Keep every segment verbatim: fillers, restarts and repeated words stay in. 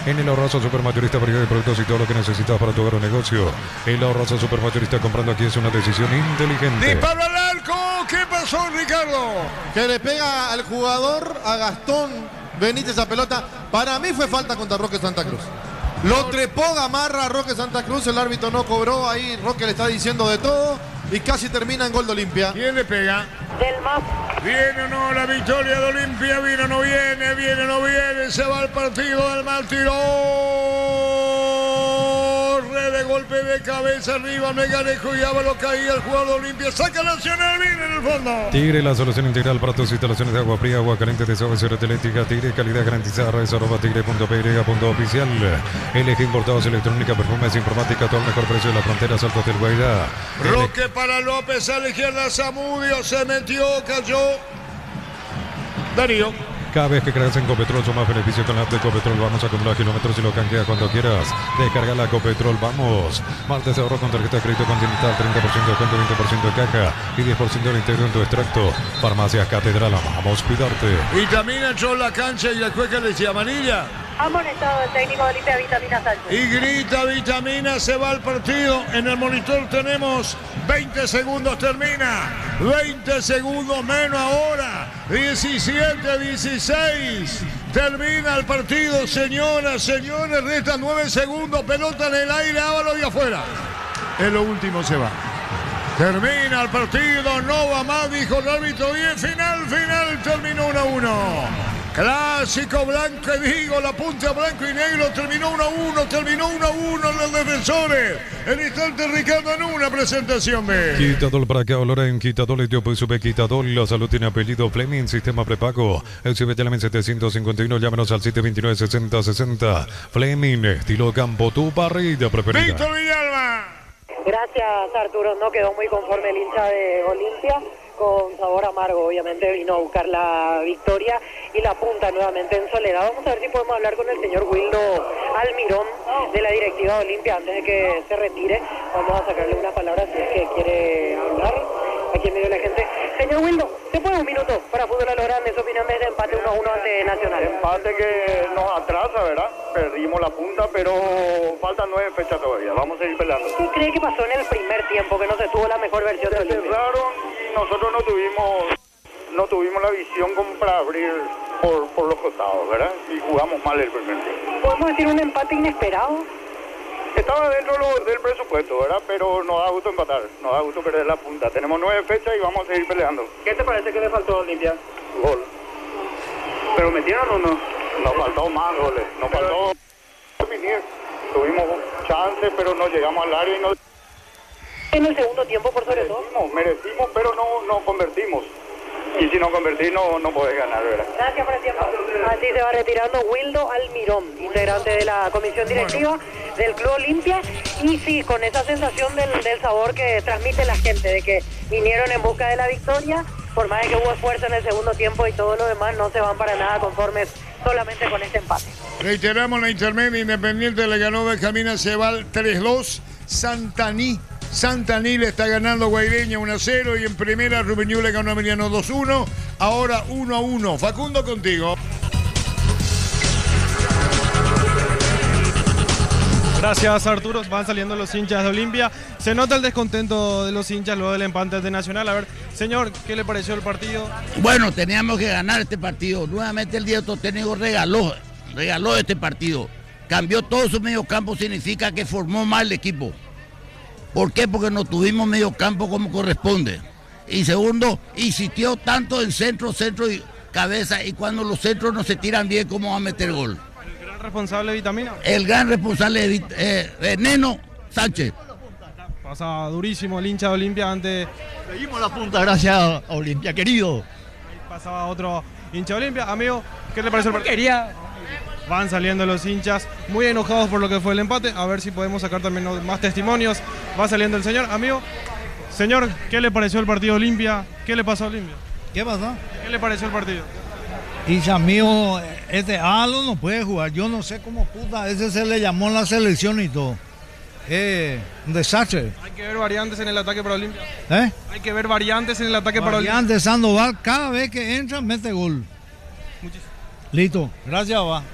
En el Ahorrazo Supermayorista, variedad de productos y todo lo que necesitas para tu hogar o negocio. El Ahorrazo Supermayorista, comprando aquí es una decisión inteligente. ¡Disparo al arco! ¿Qué pasó, Ricardo? Que le pega al jugador, a Gastón Benítez, esa pelota. Para mí fue falta contra Roque Santa Cruz. Lo trepó Gamarra a Roque Santa Cruz, el árbitro no cobró, ahí Roque le está diciendo de todo y casi termina en gol de Olimpia. ¿Quién le pega? Del M A P. ¿Viene o no la victoria de Olimpia? ¿Viene o no viene? ¿Viene o no viene? Se va el partido del mal tiro. De golpe de cabeza arriba, Megarejo y Ábalo caía el jugador de Olimpia. Saca Nacional, viene en el fondo. Tigre, la solución integral para tus instalaciones de agua fría, agua caliente, desagüe, eléctrica. Tigre, calidad garantizada. Redes arroba tigre punto p y punto oficial. L G Importados, electrónica, perfumes, informática, todo el mejor precio de la frontera, Salto del Guairá. Roque para López, a la izquierda Zamudio, se metió, cayó. Darío. Cada vez que creas en Copetrol, son más beneficios con la app de Copetrol. Vamos a acumular kilómetros y lo canjeas cuando quieras. Descarga la Copetrol, vamos. Martes de ahorro con tarjeta de crédito Continental, treinta por ciento de descuento, veinte por ciento de caja y diez por ciento de integro en tu extracto. Farmacias Catedral, vamos a cuidarte. Vitamina entró en la cancha y la cueca le decía amarilla. Amonestado el técnico de Olimpia, Vitamina Sánchez. Y grita Vitamina, se va al partido. En el monitor tenemos veinte segundos, termina. veinte segundos menos ahora. diecisiete, dieciséis. Termina el partido, señoras, señores. Restan nueve segundos. Pelota en el aire, Ábalo y afuera. En lo último se va. Termina el partido, no va más, dijo el árbitro. Y el final, final, terminó uno a uno. Clásico blanco y digo, la punta blanco y negro, terminó uno a uno, terminó uno a uno los defensores. El instante Ricardo en una presentación de... Quitadol para que ahora en Quitadol, Etiopía sube Quitadol, la salud tiene apellido Fleming, sistema prepago. El C B T L setecientos cincuenta y uno, llámenos al siete dos nueve, sesenta sesenta. Fleming, estilo campo, tu parrilla preferida. Víctor Villalba. Gracias, Arturo. No quedó muy conforme el hincha de Olimpia. Con sabor amargo, obviamente vino a buscar la victoria y la punta nuevamente en soledad. Vamos a ver si podemos hablar con el señor Wildo Almirón de la directiva de Olimpia antes de que se retire. Vamos a sacarle una palabra si es que quiere hablar. Aquí en medio de la gente. Señor Wildo, ¿se puede un minuto para Fútbol a los Grandes? ¿Su opinión de este empate uno a uno ante Nacional? Empate que nos atrasa, ¿verdad? Perdimos la punta, pero faltan nueve fechas todavía. Vamos a seguir peleando. ¿Qué cree que pasó en el primer tiempo, que no se tuvo la mejor versión de Olimpia? Cerraron y nosotros no tuvimos no tuvimos la visión como para abrir por, por los costados, ¿verdad? Y jugamos mal el primer tiempo. ¿Podemos decir un empate inesperado? Estaba dentro lo, del presupuesto, ¿verdad? Pero nos da gusto empatar, nos da gusto perder la punta. Tenemos nueve fechas y vamos a seguir peleando. ¿Qué te parece que le faltó a Olimpia? Gol. ¿Pero metieron o no? Nos faltó más goles, nos pero... faltó definir. Tuvimos chances, pero no llegamos al área y no... En el segundo tiempo, por sobre todo. Merecimos, merecimos, pero no, no convertimos. Y si no convertís, no, no podés ganar, ¿verdad? Gracias por el tiempo. Así se va retirando Wildo Almirón, integrante de la comisión directiva del Club Olimpia. Y sí, con esa sensación del, del sabor que transmite la gente, de que vinieron en busca de la victoria, por más de que hubo esfuerzo en el segundo tiempo y todo lo demás, no se van para nada conformes solamente con este empate. Reiteramos la intermedia, Independiente le ganó Benjamín Acebal tres dos, Santaní. Santaní le está ganando Guaireña uno a cero y en primera Rubeñú le ganó a Emiliano dos uno, ahora uno a uno. Facundo, contigo. Gracias, Arturo. Van saliendo los hinchas de Olimpia. Se nota el descontento de los hinchas luego del empate de Nacional. A ver, señor, ¿qué le pareció el partido? Bueno, teníamos que ganar este partido. Nuevamente el director técnico regaló, regaló este partido. Cambió todo su medio campo, significa que formó mal el equipo. ¿Por qué? Porque no tuvimos medio campo como corresponde. Y segundo, insistió tanto en centro, centro y cabeza, y cuando los centros no se tiran bien, ¿cómo va a meter gol? ¿El gran responsable de Vitamina? El gran responsable de eh, eh, Neno Sánchez. Pasa durísimo el hincha de Olimpia ante... Seguimos la punta, gracias a Olimpia, querido. Ahí pasaba otro hincha de Olimpia. Amigo, ¿qué le pareció el partido? Quería... Van saliendo los hinchas muy enojados por lo que fue el empate. A ver si podemos sacar también más testimonios. Va saliendo el señor. Amigo, señor, ¿qué le pareció el partido de Olimpia? ¿Qué le pasó a Olimpia? ¿Qué pasó? ¿Qué le pareció el partido? Hincha mío, este Alo no puede jugar. Yo no sé cómo puta, ese se le llamó en la selección y todo. Eh, un desastre. Hay que ver variantes en el ataque para Olimpia. ¿Eh? Hay que ver variantes en el ataque para Olimpia. Variantes, Sandoval, cada vez que entra, mete gol. Muchísimo. Listo, gracias, va.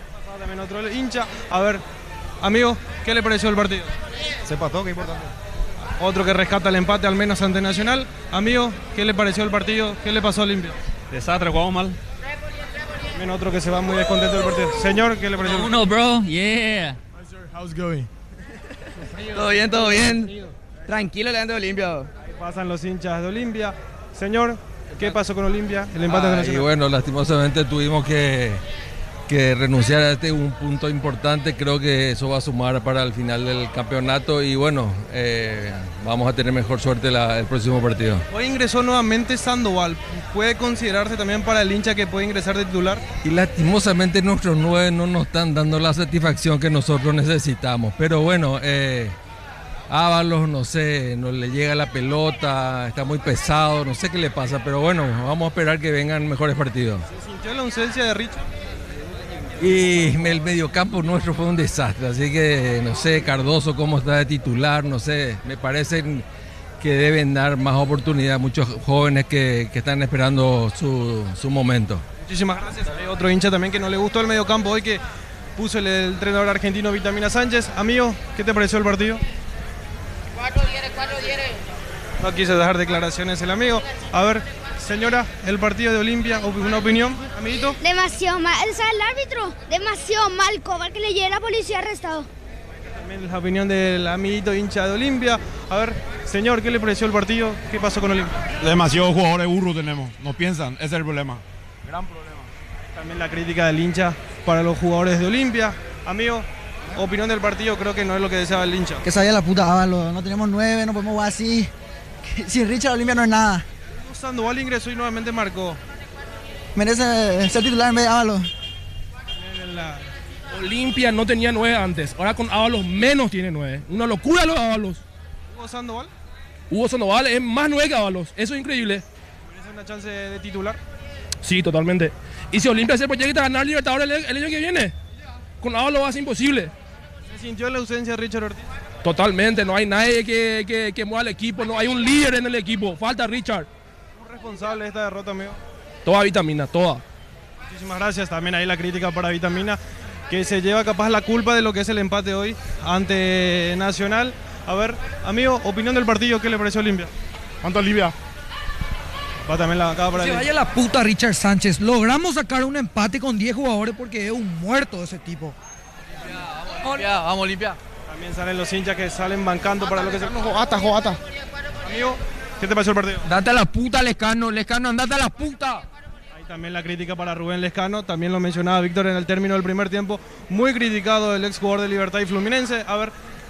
También otro hincha. A ver, amigo, ¿qué le pareció el partido? Se empató, qué importante. Otro que rescata el empate, al menos ante Nacional. Amigo, ¿qué le pareció el partido? ¿Qué le pasó a Olimpia? Desastre, jugamos mal. También otro que se va muy descontento del partido. Señor, ¿qué le pareció? Uno, bro, yeah. How's going? Todo bien, todo bien. Tranquilo, le dan de Olimpia. Ahí pasan los hinchas de Olimpia. Señor, ¿qué pasó con Olimpia? El empate de Ah, Nacional. y bueno, lastimosamente tuvimos que, que renunciar a este un punto importante. Creo que eso va a sumar para el final del campeonato y bueno, eh, vamos a tener mejor suerte la- el próximo partido. Hoy ingresó nuevamente Sandoval. ¿Puede considerarse también para el hincha que puede ingresar de titular? Y lastimosamente nuestros nueve no nos están dando la satisfacción que nosotros necesitamos. Pero bueno, eh, Ábalos, no sé, no le llega la pelota, está muy pesado, no sé qué le pasa. Pero bueno, vamos a esperar que vengan mejores partidos. ¿Se sintió la ausencia de Richard? Y el mediocampo nuestro fue un desastre, así que no sé, Cardoso cómo está de titular, no sé, me parece que deben dar más oportunidad a muchos jóvenes que, que están esperando su, su momento. Muchísimas gracias. Hay otro hincha también que no le gustó el mediocampo hoy que puso el, el entrenador argentino Vitamina Sánchez. Amigo, ¿qué te pareció el partido? cuatro diez, cuatro diez. No quiso dejar declaraciones el amigo. A ver, señora, el partido de Olimpia, ¿una opinión, amiguito? Demasiado mal, o sea, el árbitro, demasiado mal, cobra que le lleve la policía arrestado. También la opinión del amiguito hincha de Olimpia. A ver, señor, ¿qué le pareció el partido? ¿Qué pasó con Olimpia? Demasiados jugadores burros tenemos, no piensan, ese es el problema. Gran problema. También la crítica del hincha para los jugadores de Olimpia. Amigo, opinión del partido, creo que no es lo que deseaba el hincha. Que sabía la puta Ábalos, no tenemos nueve, no podemos jugar así. Sin Richard Olimpia no es nada. Sandoval ingresó y nuevamente marcó. Merece ser titular en vez de Ábalos. Olimpia no tenía nueve antes, ahora con Ábalos menos tiene nueve. Una locura los Ábalos. ¿Hugo Sandoval? Hugo Sandoval es más nueve que Ábalos, eso es increíble. ¿Merece una chance de titular? Sí, totalmente. Y si Olimpia se proyecta a ganar Libertadores el, el año que viene, con Ábalos va a ser imposible. ¿Se sintió la ausencia de Richard Ortiz? Totalmente, no hay nadie que, que, que mueva el equipo, no hay un líder en el equipo, falta Richard. ¿Un responsable de esta derrota, amigo? Toda Vitamina, toda. Muchísimas gracias. También ahí la crítica para Vitamina, que se lleva capaz la culpa de lo que es el empate hoy ante Nacional. A ver, amigo, opinión del partido, ¿qué le pareció a Olimpia? ¿Cuánto Olimpia? Va también la acaba para Se vaya la puta Richard Sánchez. Logramos sacar un empate con diez jugadores porque es un muerto ese tipo. Olimpia, vamos Olimpia. También salen los hinchas que salen bancando para lo que se... Joata, joata. Amigo, ¿qué te pareció el partido? Date a la puta, Lescano, Lescano, andate a la puta. Ahí también la crítica para Rubén Lescano, también lo mencionaba Víctor en el término del primer tiempo, muy criticado el ex jugador de Libertad y Fluminense. A ver,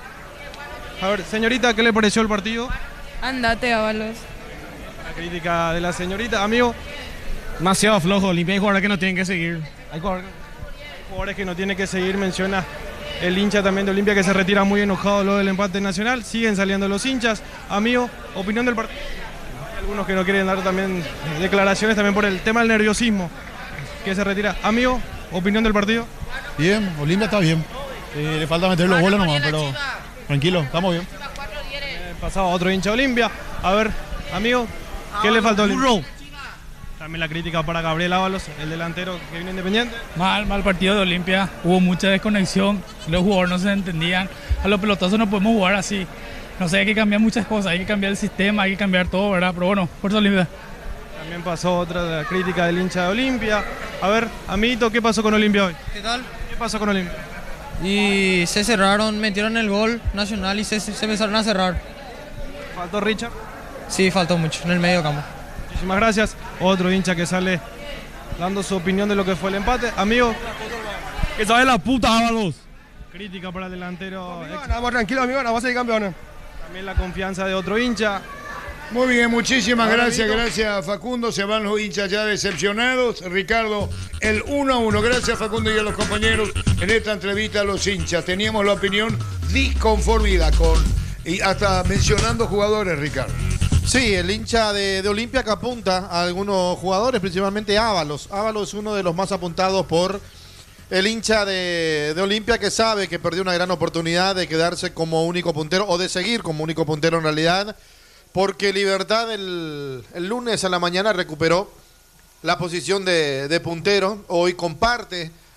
a ver, señorita, ¿qué le pareció el partido? Andate, Ábalos. La crítica de la señorita, amigo. Demasiado flojo, Olimpia hay jugadores que no tienen que seguir. Hay jugadores, hay jugadores que no tienen que seguir, menciona el hincha también de Olimpia que se retira muy enojado luego del empate nacional. Siguen saliendo los hinchas. Amigo, opinión del partido. Hay algunos que no quieren dar también declaraciones también por el tema del nerviosismo que se retira. Amigo, opinión del partido. Bien, Olimpia está bien. Eh, le falta meter los goles nomás, pero tranquilo, estamos bien. Eh, pasaba otro hincha de Olimpia. A ver, amigo, ¿qué le faltó a Olimpia? También la crítica para Gabriel Ábalos, el delantero que viene Independiente. Mal, mal partido de Olimpia, hubo mucha desconexión, los jugadores no se entendían, a los pelotazos no podemos jugar así, no sé, hay que cambiar muchas cosas, hay que cambiar el sistema, hay que cambiar todo, ¿verdad? Pero bueno, fuerza Olimpia. También pasó otra de la crítica del hincha de Olimpia. A ver, amiguito, ¿qué pasó con Olimpia hoy? ¿Qué tal? ¿Qué pasó con Olimpia? Y se cerraron, metieron el gol Nacional y se, se empezaron a cerrar. ¿Faltó Richard? Sí, faltó mucho en el medio campo. Muchísimas gracias. Otro hincha que sale dando su opinión de lo que fue el empate. Amigo, que sabe la puta Ábalos. Crítica para el delantero. No, nada más tranquilo, amigo, vamos a ser campeones. También la confianza de otro hincha. Muy bien, muchísimas Ahora, gracias, Vito. gracias Facundo. Se van los hinchas ya decepcionados. Ricardo, el uno a uno. Gracias Facundo y a los compañeros en esta entrevista a los hinchas. Teníamos la opinión disconformidad con, y hasta mencionando jugadores, Ricardo. Sí, el hincha de, de Olimpia que apunta a algunos jugadores, principalmente Ábalos. Ábalos es uno de los más apuntados por el hincha de, de Olimpia que sabe que perdió una gran oportunidad de quedarse como único puntero o de seguir como único puntero en realidad, porque Libertad el, el lunes a la mañana recuperó la posición de, de puntero. Hoy comparte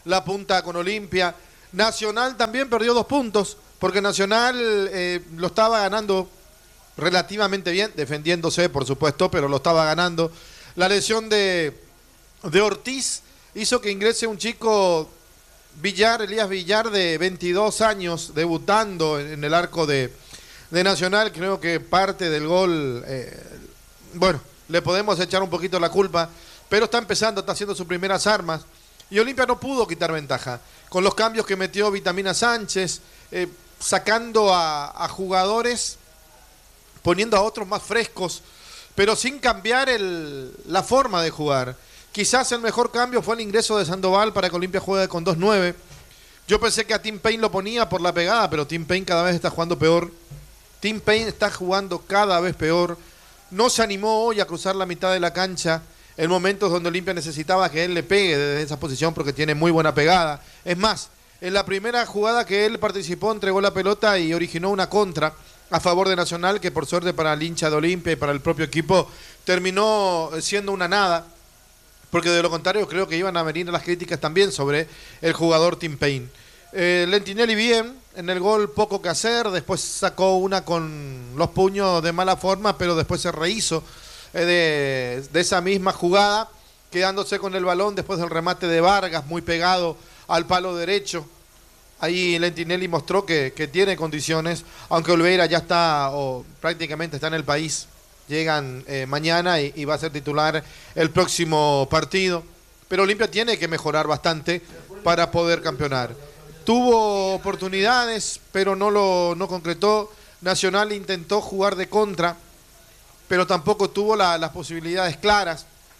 la punta con Olimpia. Nacional también perdió dos puntos, porque Nacional eh, lo estaba ganando relativamente bien, defendiéndose por supuesto, pero lo estaba ganando. La lesión de, de Ortiz hizo que ingrese un chico, Villar, Elías Villar, de veintidós años, debutando en el arco de, de Nacional. Creo que parte del gol, eh, bueno, le podemos echar un poquito la culpa, pero está empezando, está haciendo sus primeras armas. Y Olimpia no pudo quitar ventaja. Con los cambios que metió Vitamina Sánchez, eh, sacando a, a jugadores, poniendo a otros más frescos, pero sin cambiar el, la forma de jugar. Quizás el mejor cambio fue el ingreso de Sandoval para que Olimpia juegue con dos nueve. Yo pensé que a Tim Payne lo ponía por la pegada, pero Tim Payne cada vez está jugando peor. Tim Payne está jugando cada vez peor. No se animó hoy a cruzar la mitad de la cancha en momentos donde Olimpia necesitaba que él le pegue desde esa posición porque tiene muy buena pegada. Es más, en la primera jugada que él participó entregó la pelota y originó una contra a favor de Nacional, que por suerte para el hincha de Olimpia y para el propio equipo terminó siendo una nada, porque de lo contrario creo que iban a venir las críticas también sobre el jugador Tim Payne. Eh, Lentinelli bien, en el gol poco que hacer, después sacó una con los puños de mala forma, pero después se rehizo De, de esa misma jugada, quedándose con el balón después del remate de Vargas, muy pegado al palo derecho. Ahí Lentinelli mostró que, que tiene condiciones, aunque Olveira ya está, o prácticamente está en el país. Llegan eh, mañana y, y va a ser titular el próximo partido. Pero Olimpia tiene que mejorar bastante para poder campeonar. Tuvo oportunidades, pero no lo no concretó. Nacional intentó jugar de contra, pero tampoco tuvo la, las posibilidades claras.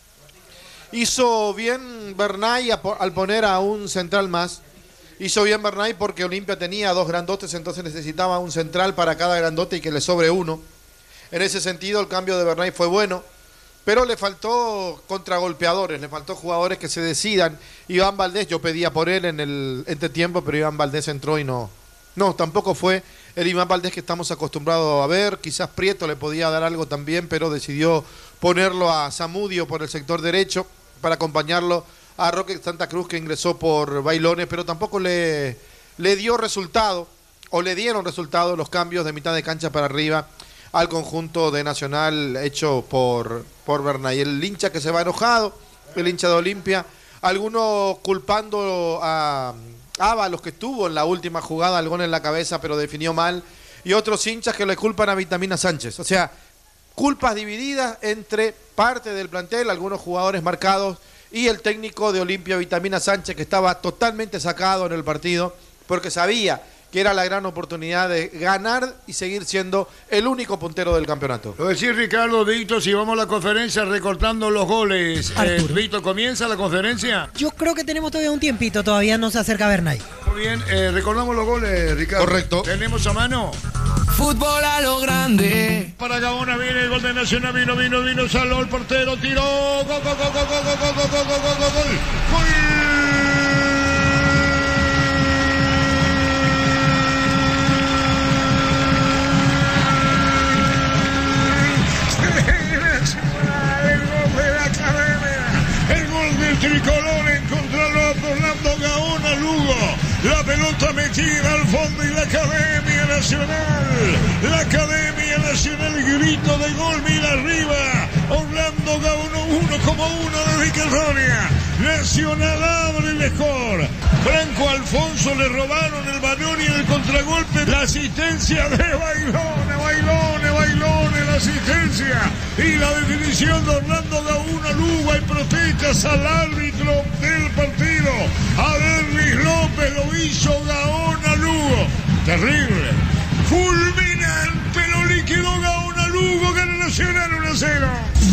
Hizo bien Bernay a, al poner a un central más. Hizo bien Bernay porque Olimpia tenía dos grandotes, entonces necesitaba un central para cada grandote y que le sobre uno. En ese sentido el cambio de Bernay fue bueno, pero le faltó contragolpeadores, le faltó jugadores que se decidan. Iván Valdés, yo pedía por él en el entretiempo, pero Iván Valdés entró y no... No, tampoco fue el Iván Valdés que estamos acostumbrados a ver. Quizás Prieto le podía dar algo también, pero decidió ponerlo a Zamudio por el sector derecho para acompañarlo a Roque Santa Cruz, que ingresó por Bailones, pero tampoco le, le dio resultado, o le dieron resultado los cambios de mitad de cancha para arriba al conjunto de Nacional hecho por, por Bernay. El hincha que se va enojado, el hincha de Olimpia, algunos culpando a... Ábalos, que estuvo en la última jugada, el gol en la cabeza, pero definió mal, y otros hinchas que le culpan a Vitamina Sánchez. O sea, culpas divididas entre parte del plantel, algunos jugadores marcados, y el técnico de Olimpia, Vitamina Sánchez, que estaba totalmente sacado en el partido, porque sabía que era la gran oportunidad de ganar y seguir siendo el único puntero del campeonato. Lo decía Ricardo, Víctor, si vamos a la conferencia recortando los goles. Eh, Víctor, ¿comienza la conferencia? Yo creo que tenemos todavía un tiempito, todavía no se acerca Bernay. Muy bien, eh, recordamos los goles, Ricardo. Correcto. ¿Tenemos a mano? Fútbol a lo grande. Para Gaona viene el gol de Nacional, vino, vino, vino, saló el portero, tiró, gol, gol, gol, gol, gol, gol, gol, gol, gol, gol, gol, gol, gol. Tricolor encontrarlo a Fernando Gaona Lugo. La pelota metida al fondo y la Academia Nacional. La Academia Nacional, grito de gol, mira arriba. Orlando Gaona uno como uno de Victoria. Nacional abre el score. Franco Alfonso le robaron el balón y el contragolpe. La asistencia de Bailones, Bailones, Bailones, la asistencia. Y la definición de Orlando Gaona Lugo. Hay protestas al árbitro del partido. A Derlis López lo hizo Gaona Lugo. Terrible. Fulminante lo liquidó Gaona Lugo. Gana Nacional uno a cero.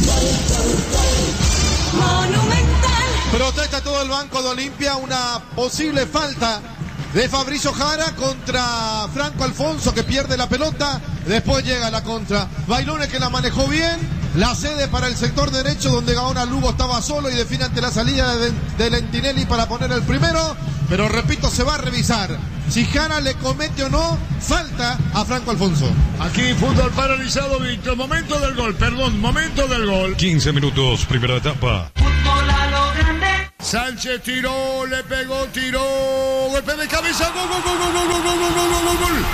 Protesta todo el banco de Olimpia una posible falta de Fabricio Jara contra Franco Alfonso, que pierde la pelota. Después llega la contra. Bailones, que la manejó bien. La cede para el sector derecho, donde Gaona Lugo estaba solo y define ante la salida de, de Lentinelli para poner el primero. Pero repito, se va a revisar si Jara le comete o no falta a Franco Alfonso. Aquí fútbol paralizado, Víctor. Momento del gol, perdón, momento del gol. quince minutos, primera etapa. Fútbol a lo grande. Sánchez tiró, le pegó, tiró. Golpe de cabeza. Gol, gol, gol, gol, gol, gol, gol, gol, gol, gol, gol.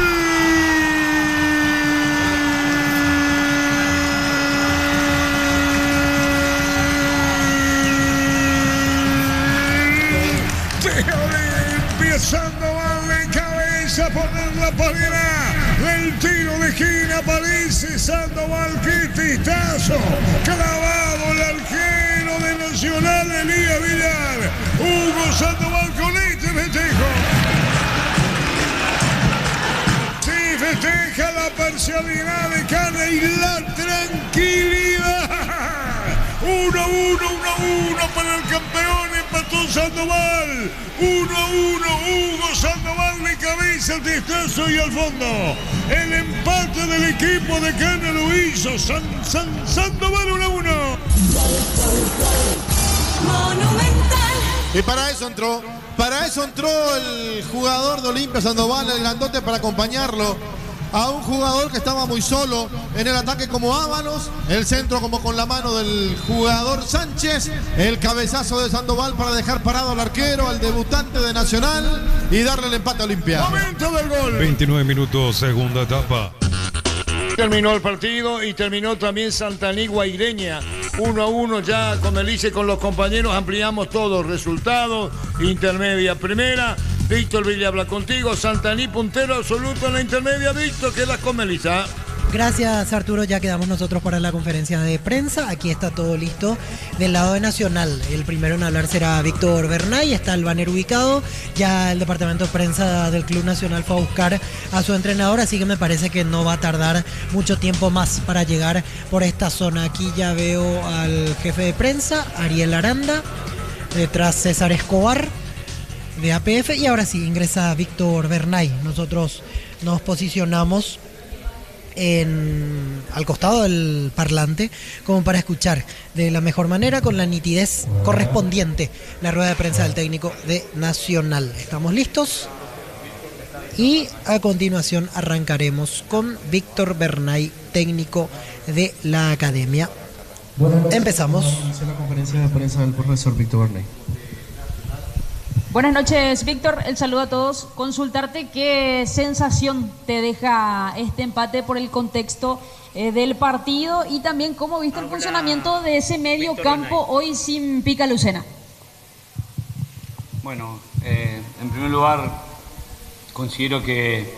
Sandoval de cabeza, poner la palera del tiro de esquina, aparece Sandoval, qué testazo, clavado el arquero de Nacional, Elías Villar, Hugo Sandoval con este festejo. Sí, festeja la parcialidad de Cana y la tranquilidad. uno a uno, uno a uno para el campeón, empató Sandoval. uno a uno, Hugo Sandoval de cabeza, el testazo y al fondo. El empate del equipo de Cana lo hizo San, San, Sandoval uno a uno. Y para eso entró, para eso entró el jugador de Olimpia Sandoval, el grandote, para acompañarlo a un jugador que estaba muy solo en el ataque como Ábalos, el centro como con la mano del jugador Sánchez, el cabezazo de Sandoval para dejar parado al arquero, al debutante de Nacional y darle el empate a Olimpia. Momento del gol. veintinueve minutos, segunda etapa. Terminó el partido y terminó también Santaní Guaireña. uno a uno ya con Belice, con los compañeros. Ampliamos todos resultados. Intermedia primera. Víctor Villa habla contigo. Santaní puntero absoluto en la intermedia. Víctor, quedas con Melissa. Gracias, Arturo. Ya quedamos nosotros para la conferencia de prensa. Aquí está todo listo del lado de Nacional. El primero en hablar será Víctor Bernay. Está el banner ubicado. Ya el departamento de prensa del Club Nacional fue a buscar a su entrenador, así que me parece que no va a tardar mucho tiempo más para llegar por esta zona. Aquí ya veo al jefe de prensa, Ariel Aranda. Detrás César Escobar de A P F. Y ahora sí, ingresa Víctor Bernay. Nosotros nos posicionamos En, al costado del parlante como para escuchar de la mejor manera, con la nitidez correspondiente, la rueda de prensa del técnico de Nacional. ¿Estamos listos? Y a continuación arrancaremos con Víctor Bernay, técnico de la academia. Empezamos. La conferencia de prensa del profesor Víctor Bernay. Buenas noches, Víctor. El saludo a todos. Consultarte qué sensación te deja este empate por el contexto eh, del partido y también cómo viste el funcionamiento de ese medio campo hoy sin Pica Lucena. Bueno, eh, en primer lugar, considero que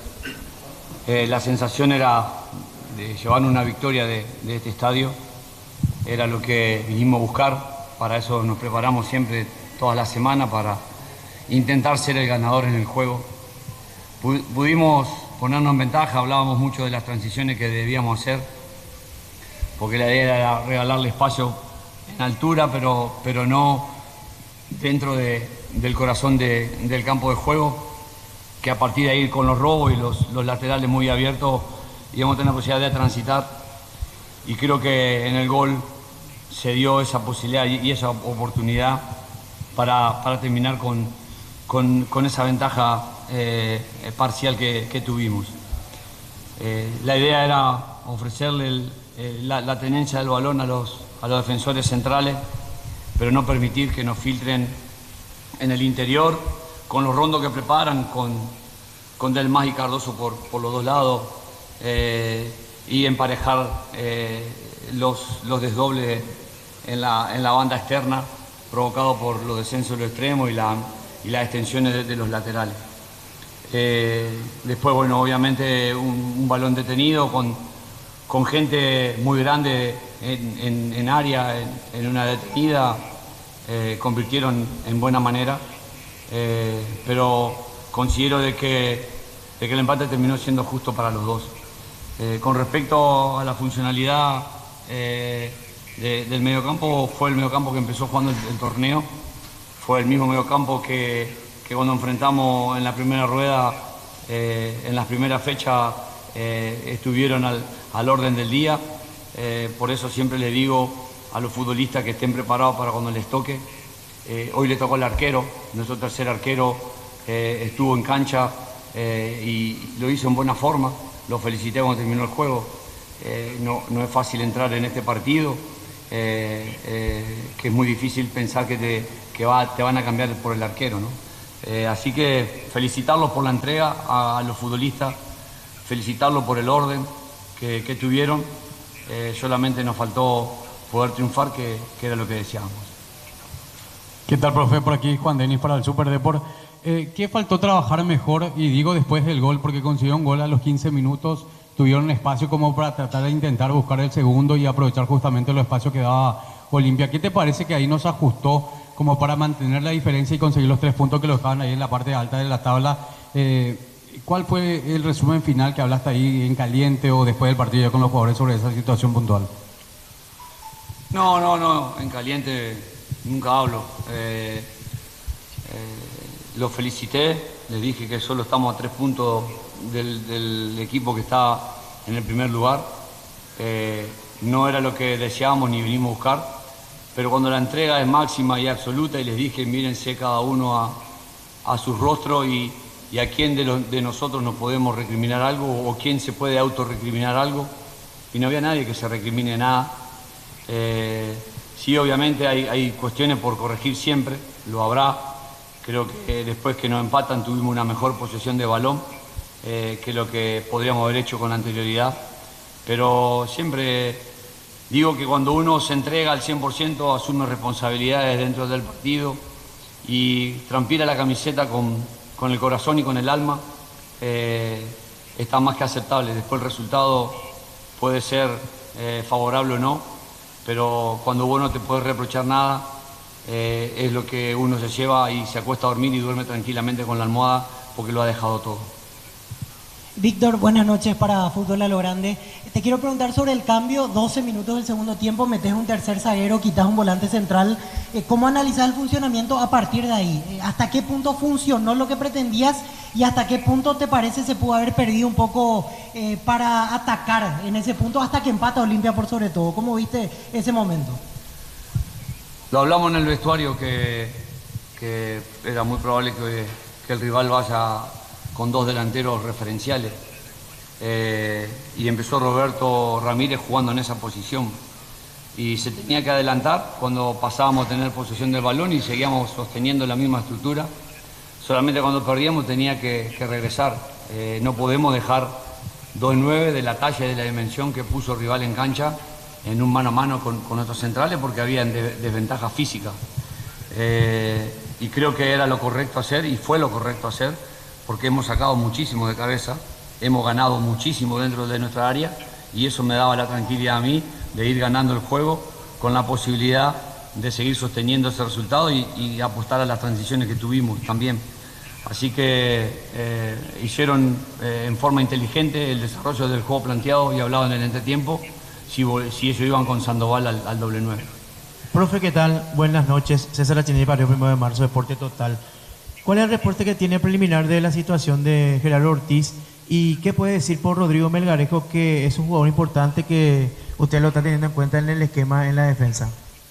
eh, la sensación era de llevar una victoria de, de este estadio. Era lo que vinimos a buscar. Para eso nos preparamos siempre toda la semana, para intentar ser el ganador en el juego. Pudimos ponernos en ventaja, hablábamos mucho de las transiciones que debíamos hacer, porque la idea era regalarle espacio en altura, pero, pero no dentro de, del corazón de, del campo de juego, que a partir de ahí con los robos y los, los laterales muy abiertos íbamos a tener la posibilidad de transitar, y creo que en el gol se dio esa posibilidad y, y esa oportunidad para, para terminar con, con, con esa ventaja eh, parcial que, que tuvimos. Eh, la idea era ofrecerle el, el, la, la tenencia del balón a los, a los defensores centrales, pero no permitir que nos filtren en el interior, con los rondos que preparan, con, con Delmas y Cardoso por, por los dos lados, eh, y emparejar eh, los, los desdobles en la, en la banda externa, provocado por los descensos de los extremos y, la, y las extensiones de, de los laterales. Eh, después, bueno, obviamente un, un balón detenido con, con gente muy grande en, en, en área, en, en una detenida, eh, convirtieron en buena manera, eh, pero considero de que, de que el empate terminó siendo justo para los dos. Eh, con respecto a la funcionalidad eh, De, del mediocampo, fue el mediocampo que empezó jugando el, el torneo, fue el mismo mediocampo que, que cuando enfrentamos en la primera rueda, eh, en las primeras fechas, eh, estuvieron al, al orden del día. Eh, por eso siempre le digo a los futbolistas que estén preparados para cuando les toque. Eh, hoy le tocó al arquero, nuestro tercer arquero eh, estuvo en cancha eh, y lo hizo en buena forma, lo felicité cuando terminó el juego. Eh, no, no es fácil entrar en este partido eh, eh, que es muy difícil pensar que, te, que va, te van a cambiar por el arquero, ¿no? Eh, así que felicitarlos por la entrega a, a los futbolistas, felicitarlos por el orden que, que tuvieron. Eh, solamente nos faltó poder triunfar, que, que era lo que deseábamos. ¿Qué tal, profe? Por aquí Juan Denis para el Super Deport. Eh, ¿Qué faltó trabajar mejor? Y digo después del gol, porque consiguieron gol a los quince minutos, tuvieron espacio como para tratar de intentar buscar el segundo y aprovechar justamente los espacios que daba Olimpia. ¿Qué te parece que ahí nos ajustó como para mantener la diferencia y conseguir los tres puntos que los dejaban ahí en la parte alta de la tabla? Eh, ¿Cuál fue el resumen final que hablaste ahí en caliente o después del partido ya con los jugadores sobre esa situación puntual? No, no, no, en caliente nunca hablo. Eh, eh, los felicité, les dije que solo estamos a tres puntos del, del equipo que está en el primer lugar. Eh, no era lo que deseábamos ni vinimos a buscar, pero cuando la entrega es máxima y absoluta, y les dije, mírense cada uno a, a su rostro y, y a quién de, los, de nosotros nos podemos recriminar algo o quién se puede autorrecriminar algo, y no había nadie que se recrimine nada. Eh, sí, obviamente hay, hay cuestiones por corregir siempre, lo habrá. Creo que después que nos empatan tuvimos una mejor posesión de balón eh, que lo que podríamos haber hecho con anterioridad. Pero siempre digo que cuando uno se entrega al cien por ciento asume responsabilidades dentro del partido y transpira la camiseta con, con el corazón y con el alma, eh, está más que aceptable. Después el resultado puede ser eh, favorable o no, pero cuando vos no te puedes reprochar nada, eh, es lo que uno se lleva y se acuesta a dormir y duerme tranquilamente con la almohada porque lo ha dejado todo. Víctor, buenas noches para Fútbol a lo Grande. Te quiero preguntar sobre el cambio, doce minutos del segundo tiempo, metes un tercer zaguero, quitas un volante central. Eh, ¿Cómo analizas el funcionamiento a partir de ahí? Eh, ¿Hasta qué punto funcionó lo que pretendías y hasta qué punto te parece se pudo haber perdido un poco eh, para atacar en ese punto hasta que empata Olimpia por sobre todo? ¿Cómo viste ese momento? Lo hablamos en el vestuario que, que era muy probable que, que el rival vaya con dos delanteros referenciales. Eh, y empezó Roberto Ramírez jugando en esa posición. Y se tenía que adelantar cuando pasábamos a tener posesión del balón y seguíamos sosteniendo la misma estructura. Solamente cuando perdíamos tenía que, que regresar. Eh, no podemos dejar dos nueve de la talla y de la dimensión que puso el rival en cancha en un mano a mano con, con nuestros centrales porque había de, desventaja física. Eh, y creo que era lo correcto hacer y fue lo correcto hacer porque hemos sacado muchísimo de cabeza, hemos ganado muchísimo dentro de nuestra área y eso me daba la tranquilidad a mí de ir ganando el juego con la posibilidad de seguir sosteniendo ese resultado y, y apostar a las transiciones que tuvimos también. Así que eh, hicieron eh, en forma inteligente el desarrollo del juego planteado y hablado en el entretiempo, si, si ellos iban con Sandoval al, al doble nueve. Profe, ¿qué tal? Buenas noches. César Lachinelli, Barrio Primero de Marzo, Deporte Total. ¿Cuál es el reporte que tiene preliminar de la situación de Gerardo Ortiz? ¿Y qué puede decir por Rodrigo Melgarejo, que es un jugador importante que usted lo está teniendo en cuenta en el esquema en la defensa?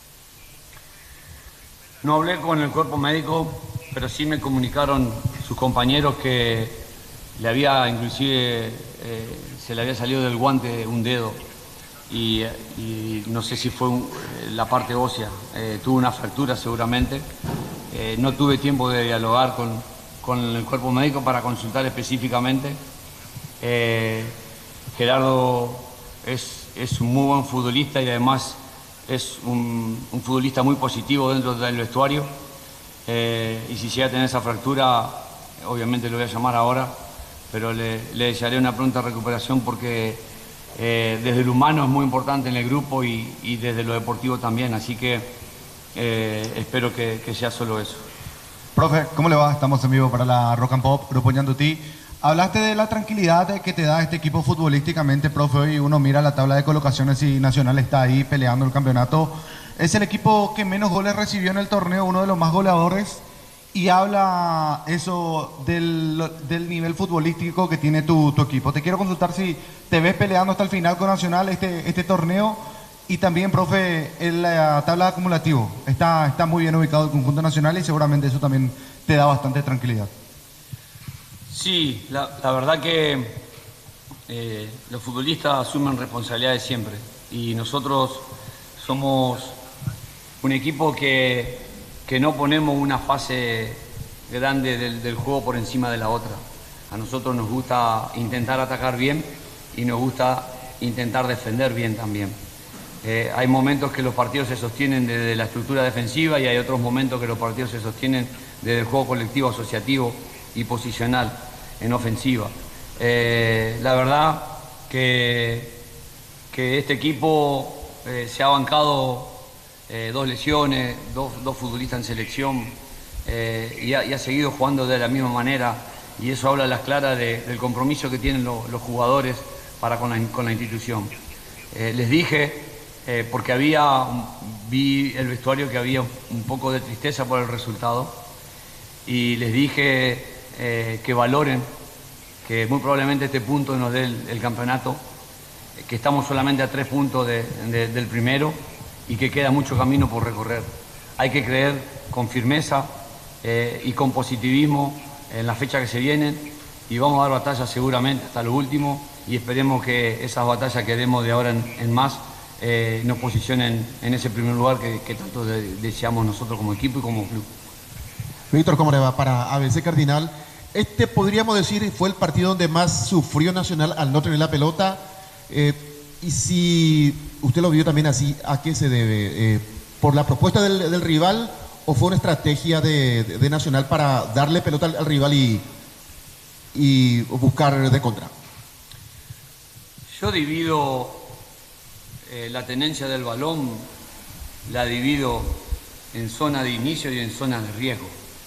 No hablé con el cuerpo médico, pero sí me comunicaron sus compañeros que le había, inclusive, eh, se le había salido del guante un dedo y, y no sé si fue un, la parte ósea, eh, tuvo una fractura seguramente. Eh, no tuve tiempo de dialogar con, con el cuerpo médico para consultar específicamente. Eh, Gerardo es, es un muy buen futbolista y además es un, un futbolista muy positivo dentro del vestuario. Eh, y si llega a tener esa fractura, obviamente lo voy a llamar ahora, pero le, le desearé una pronta recuperación porque eh, desde lo humano es muy importante en el grupo y, y desde lo deportivo también. Así que Eh, espero que, que sea solo eso. Profe, ¿cómo le va? Estamos en vivo para la Rock and Pop, Grupo Ñandutí. Hablaste de la tranquilidad que te da este equipo futbolísticamente, profe. Hoy uno mira la tabla de colocaciones y Nacional está ahí peleando el campeonato. Es el equipo que menos goles recibió en el torneo, uno de los más goleadores. Y habla eso del, del nivel futbolístico que tiene tu, tu equipo. Te quiero consultar si te ves peleando hasta el final con Nacional este, este torneo. Y también, profe, en la tabla de acumulativo está, está muy bien ubicado el conjunto nacional y seguramente eso también te da bastante tranquilidad. Sí, la, la verdad que eh, los futbolistas asumen responsabilidades siempre y nosotros somos un equipo que, que no ponemos una fase grande del, del juego por encima de la otra. A nosotros nos gusta intentar atacar bien y nos gusta intentar defender bien también. Eh, hay momentos que los partidos se sostienen desde la estructura defensiva y hay otros momentos que los partidos se sostienen desde el juego colectivo, asociativo y posicional en ofensiva. Eh, la verdad que, que este equipo eh, se ha bancado eh, dos lesiones, dos, dos futbolistas en selección eh, y, ha, y ha seguido jugando de la misma manera, y eso habla a las claras de, del compromiso que tienen lo, los jugadores para con la, con la institución. Eh, les dije, eh, porque había, vi el vestuario que había un poco de tristeza por el resultado, y les dije eh, que valoren que muy probablemente este punto nos dé el, el campeonato, que estamos solamente a tres puntos de, de, del primero y que queda mucho camino por recorrer. Hay que creer con firmeza eh, y con positivismo en las fechas que se vienen, y vamos a dar batalla seguramente hasta lo último, y esperemos que esas batallas que demos de ahora en, en más eh, nos posicionen en ese primer lugar que, que tanto de, deseamos nosotros como equipo y como club. Víctor, ¿cómo le va? Para A B C Cardinal, este podríamos decir fue el partido donde más sufrió Nacional al no tener la pelota, eh, y si usted lo vio también así, ¿a qué se debe? Eh, ¿Por la propuesta del, del rival o fue una estrategia de, de, de Nacional para darle pelota al, al rival y, y buscar de contra? Yo divido eh, la tenencia del balón, la divido en zona de inicio y en zona de riesgo.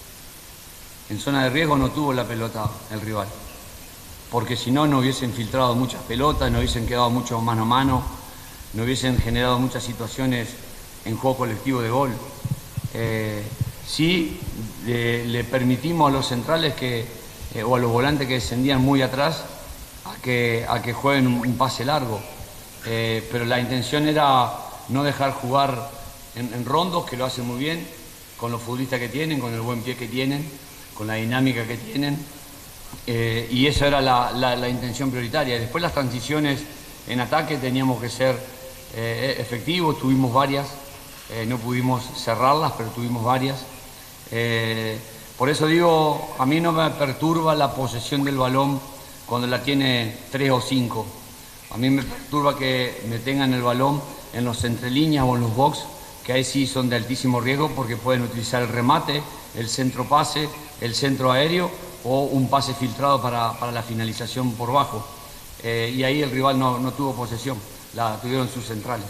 En zona de riesgo no tuvo la pelota el rival, porque si no, no hubiesen filtrado muchas pelotas, no hubiesen quedado mucho mano a mano, no hubiesen generado muchas situaciones en juego colectivo de gol. Eh, sí, le, le permitimos a los centrales que, eh, o a los volantes que descendían muy atrás a que, a que jueguen un, un pase largo, eh, pero la intención era no dejar jugar en, en rondos, que lo hacen muy bien, con los futbolistas que tienen, con el buen pie que tienen, con la dinámica que tienen, eh, y esa era la, la, la intención prioritaria. Después las transiciones en ataque teníamos que ser eh, efectivos, tuvimos varias, eh, no pudimos cerrarlas, pero tuvimos varias. Eh, por eso digo, a mí no me perturba la posesión del balón cuando la tiene tres o cinco. A mí me perturba que me tengan el balón en los entrelíneas o en los box, que ahí sí son de altísimo riesgo porque pueden utilizar el remate, el centro pase, el centro aéreo o un pase filtrado para, para la finalización por bajo. Eh, y ahí el rival no, no tuvo posesión, la tuvieron sus centrales.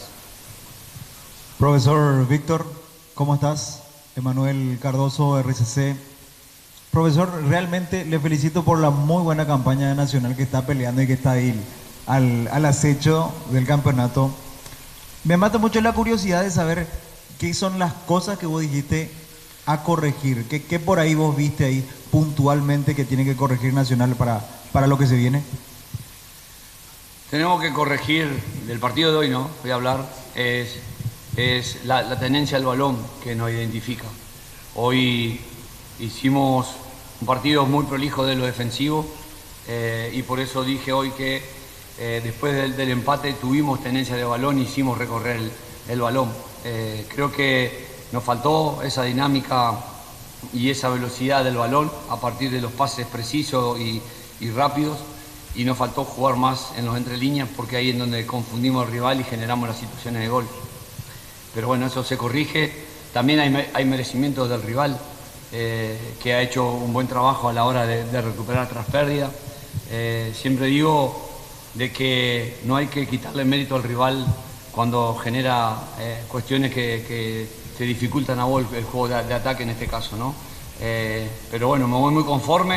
Profesor Víctor, ¿cómo estás? Emanuel Cardoso, R C C. Profesor, realmente le felicito por la muy buena campaña de Nacional que está peleando y que está ahí al, al acecho del campeonato. Me mata mucho la curiosidad de saber qué son las cosas que vos dijiste a corregir, qué, qué por ahí vos viste ahí puntualmente que tiene que corregir Nacional para, para lo que se viene. Tenemos que corregir, del partido de hoy no, voy a hablar, es, es la, la tenencia del balón que nos identifica. Hoy hicimos un partido muy prolijo de lo defensivo eh, y por eso dije hoy que eh, después del, del empate tuvimos tenencia de balón y hicimos recorrer el, el balón. Eh, creo que nos faltó esa dinámica y esa velocidad del balón a partir de los pases precisos y, y rápidos, y nos faltó jugar más en los entrelíneas porque ahí es donde confundimos al rival y generamos las situaciones de gol. Pero bueno, eso se corrige. También hay, hay merecimientos del rival eh, que ha hecho un buen trabajo a la hora de, de recuperar tras pérdida. Eh, siempre digo de que no hay que quitarle mérito al rival cuando genera eh, cuestiones que, que te dificultan a vos el, el juego de, de ataque en este caso, ¿no? Eh, pero bueno, me voy muy conforme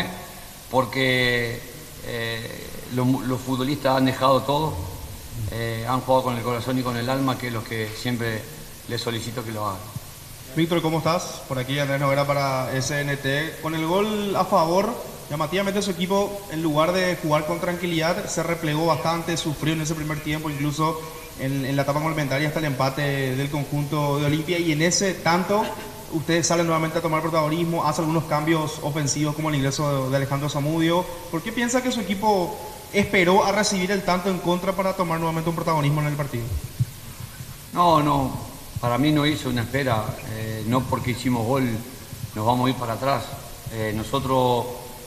porque eh, lo, los futbolistas han dejado todo, eh, han jugado con el corazón y con el alma, que es lo que siempre les solicito que lo hagan. Víctor, ¿cómo estás? Por aquí Andrés Noguera para S N T. Con el gol a favor, llamativamente su equipo, en lugar de jugar con tranquilidad, se replegó bastante, sufrió en ese primer tiempo, incluso en, en la etapa complementaria hasta el empate del conjunto de Olimpia, y en ese tanto ustedes salen nuevamente a tomar protagonismo, hacen algunos cambios ofensivos como el ingreso de, de Alejandro Zamudio. ¿Por qué piensa que su equipo esperó a recibir el tanto en contra para tomar nuevamente un protagonismo en el partido? No, no. para mí no hizo una espera, eh, no porque hicimos gol nos vamos a ir para atrás. Eh, nosotros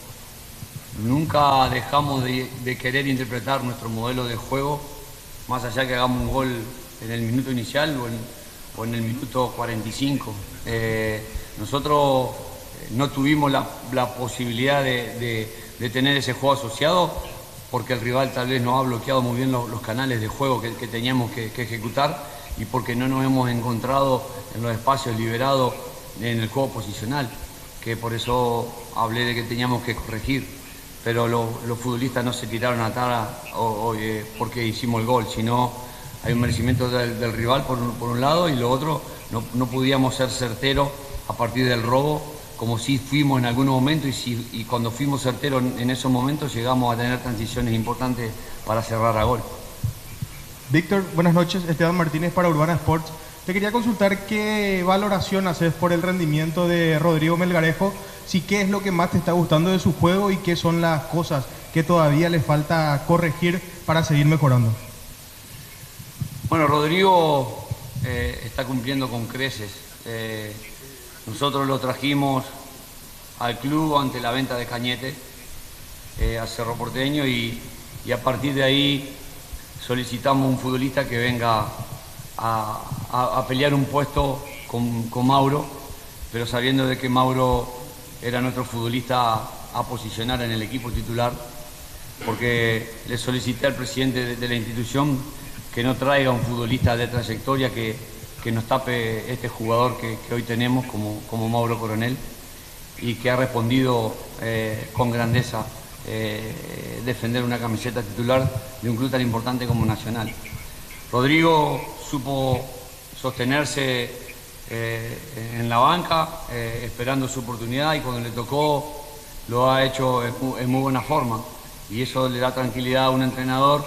nunca dejamos de, de querer interpretar nuestro modelo de juego, más allá que hagamos un gol en el minuto inicial o en, o en el minuto cuarenta y cinco. Eh, nosotros no tuvimos la, la posibilidad de, de, de tener ese juego asociado porque el rival tal vez nos ha bloqueado muy bien los, los canales de juego que, que teníamos que, que ejecutar y porque no nos hemos encontrado en los espacios liberados en el juego posicional, que por eso hablé de que teníamos que corregir, pero lo, los futbolistas no se tiraron a tara o, o, eh, porque hicimos el gol, sino hay un merecimiento del, del rival por un, por un lado y lo otro, no, no podíamos ser certeros a partir del robo, como si fuimos en algunos momentos y, si, y cuando fuimos certeros en, en esos momentos llegamos a tener transiciones importantes para cerrar a gol. Víctor, buenas noches. Esteban Martínez para Urbana Sports. Te quería consultar qué valoración haces por el rendimiento de Rodrigo Melgarejo, si qué es lo que más te está gustando de su juego y qué son las cosas que todavía le falta corregir para seguir mejorando. Bueno, Rodrigo eh, está cumpliendo con creces. Eh, nosotros lo trajimos al club ante la venta de Cañete eh, a Cerro Porteño y, y a partir de ahí solicitamos un futbolista que venga a, a, a pelear un puesto con, con Mauro, pero sabiendo de que Mauro era nuestro futbolista a, a posicionar en el equipo titular, porque le solicité al presidente de, de la institución que no traiga un futbolista de trayectoria que, que nos tape este jugador que, que hoy tenemos como, como Mauro Coronel y que ha respondido eh, con grandeza eh, defender una camiseta titular de un club tan importante como Nacional. Rodrigo supo sostenerse eh, en la banca eh, esperando su oportunidad y cuando le tocó lo ha hecho en, en muy buena forma y eso le da tranquilidad a un entrenador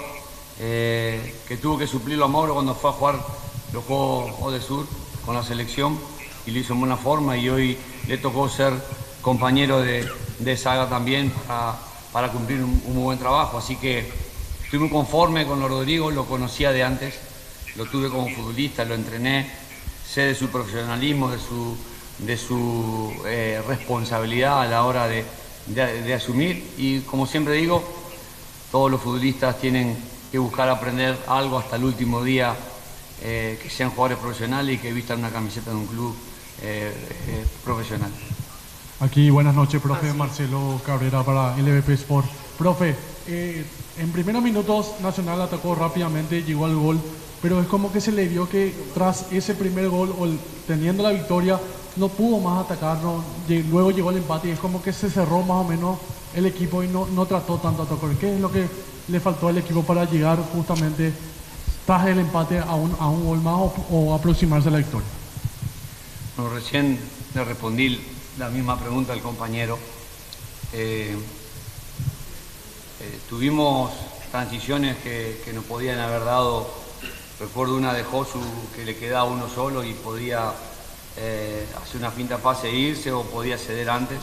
eh, que tuvo que suplirlo a Mauro cuando fue a jugar los Juegos Odesur con la selección y lo hizo en buena forma y hoy le tocó ser compañero de, de saga también para, para cumplir un, un muy buen trabajo, así que estoy muy conforme con lo Rodrigo, lo conocía de antes, lo tuve como futbolista, lo entrené, sé de su profesionalismo, de su, de su eh, responsabilidad a la hora de, de, de asumir y como siempre digo, todos los futbolistas tienen que buscar aprender algo hasta el último día, eh, que sean jugadores profesionales y que vistan una camiseta de un club eh, eh, profesional. Aquí, buenas noches, profe. Marcelo Cabrera para L V P Sport. Profe, eh, en primeros minutos Nacional atacó rápidamente, llegó al gol, pero es como que se le vio que tras ese primer gol, o el, teniendo la victoria, no pudo más atacar, no, luego llegó el empate y es como que se cerró más o menos el equipo y no, no trató tanto a atacar. ¿Qué es lo que le faltó al equipo para llegar justamente tras el empate a un, a un gol más o, o aproximarse a la victoria? Bueno, recién le respondí la misma pregunta al compañero. Eh, eh, tuvimos transiciones que, que nos podían haber dado. Recuerdo una de Josu que le quedaba uno solo y podía eh, hacer una finta pase e irse o podía ceder antes.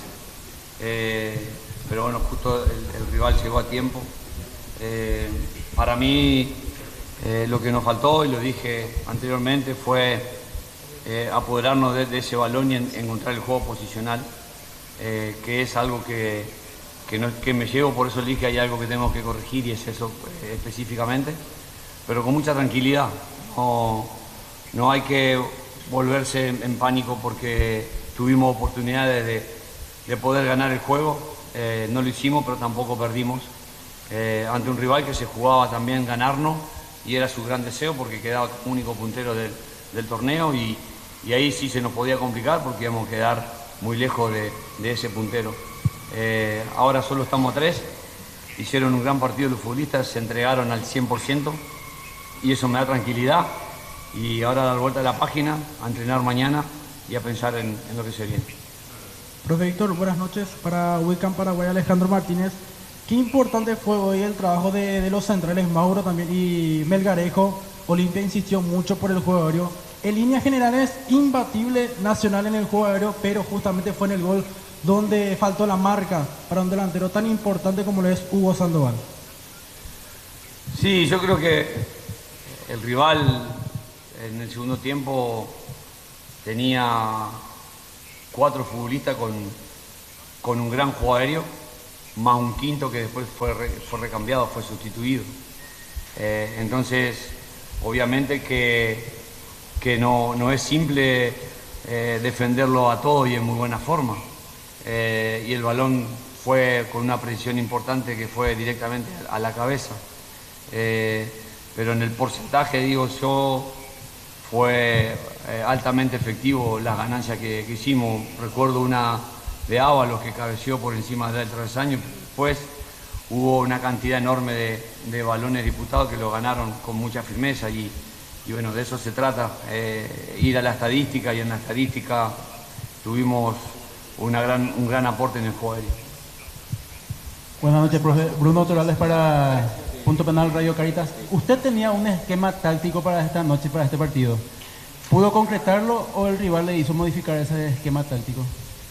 Eh, pero bueno, justo el, el rival llegó a tiempo. Eh, para mí eh, lo que nos faltó, y lo dije anteriormente, fue eh, apoderarnos de, de ese balón y en, encontrar el juego posicional, eh, que es algo que, que, no, que me llevo, por eso le dije hay algo que tenemos que corregir y es eso eh, específicamente, pero con mucha tranquilidad. No, no hay que volverse en, en pánico porque tuvimos oportunidades de, de poder ganar el juego, eh, no lo hicimos pero tampoco perdimos. Eh, ante un rival que se jugaba también ganarnos y era su gran deseo porque quedaba como único puntero del, del torneo y, y ahí sí se nos podía complicar porque íbamos a quedar muy lejos de, de ese puntero. Eh, ahora solo estamos a tres, hicieron un gran partido los futbolistas, se entregaron al cien por ciento y eso me da tranquilidad y ahora dar vuelta a la página, a entrenar mañana y a pensar en, en lo que se viene. Profe Víctor, buenas noches. Para Wicam Paraguay, Alejandro Martínez. Qué importante fue hoy el trabajo de, de los centrales Mauro también y Melgarejo. Olimpia insistió mucho por el juego aéreo. En líneas generales, imbatible Nacional en el juego aéreo, pero justamente fue en el gol donde faltó la marca para un delantero tan importante como lo es Hugo Sandoval. Sí, yo creo que el rival en el segundo tiempo tenía cuatro futbolistas con, con un gran juego aéreo, más un quinto que después fue, re, fue recambiado, fue sustituido. Eh, entonces, obviamente que, que no, no es simple eh, defenderlo a todos y en muy buena forma. Eh, y el balón fue con una precisión importante que fue directamente a la cabeza. Eh, pero en el porcentaje, digo yo, fue eh, altamente efectivo las ganancias que, que hicimos. Recuerdo una de Ábalos que cabeció por encima del travesaño, después hubo una cantidad enorme de, de balones disputados que lo ganaron con mucha firmeza y, y bueno, de eso se trata, eh, ir a la estadística, y en la estadística tuvimos una gran, un gran aporte en el juego aéreo. Buenas noches, profe. Bruno Torales para Punto Penal Radio Caritas. Usted tenía un esquema táctico para esta noche, para este partido. ¿Pudo concretarlo o el rival le hizo modificar ese esquema táctico?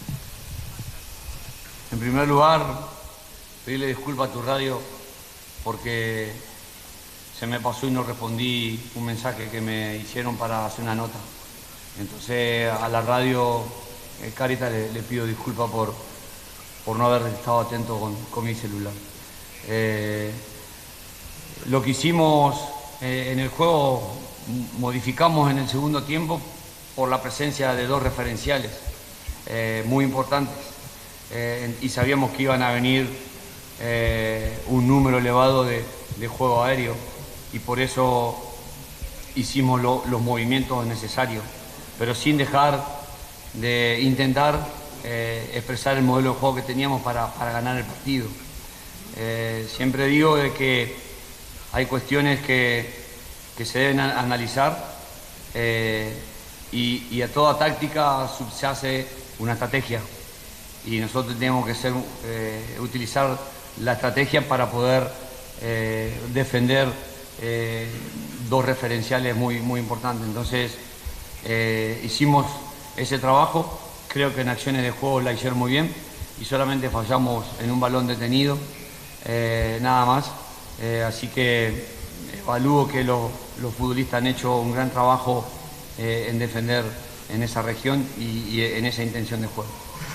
En primer lugar, pedirle disculpas a tu radio porque se me pasó y no respondí un mensaje que me hicieron para hacer una nota. Entonces a la radio eh, Caritas le, le pido disculpas por, por no haber estado atento con, con mi celular. Eh, lo que hicimos eh, en el juego, modificamos en el segundo tiempo por la presencia de dos referenciales eh, muy importantes. Eh, y sabíamos que iban a venir eh, un número elevado de, de juego aéreo y por eso hicimos lo, los movimientos necesarios, pero sin dejar de intentar eh, expresar el modelo de juego que teníamos para, para ganar el partido. Eh, siempre digo de que hay cuestiones que, que se deben a, analizar eh, y, y a toda táctica subyace una estrategia. Y nosotros tenemos que ser, eh, utilizar la estrategia para poder eh, defender eh, dos referenciales muy, muy importantes. Entonces, eh, hicimos ese trabajo, creo que en acciones de juego la hicieron muy bien y solamente fallamos en un balón detenido, eh, nada más. Eh, así que evalúo que lo, los futbolistas han hecho un gran trabajo eh, en defender en esa región y, y en esa intención de juego.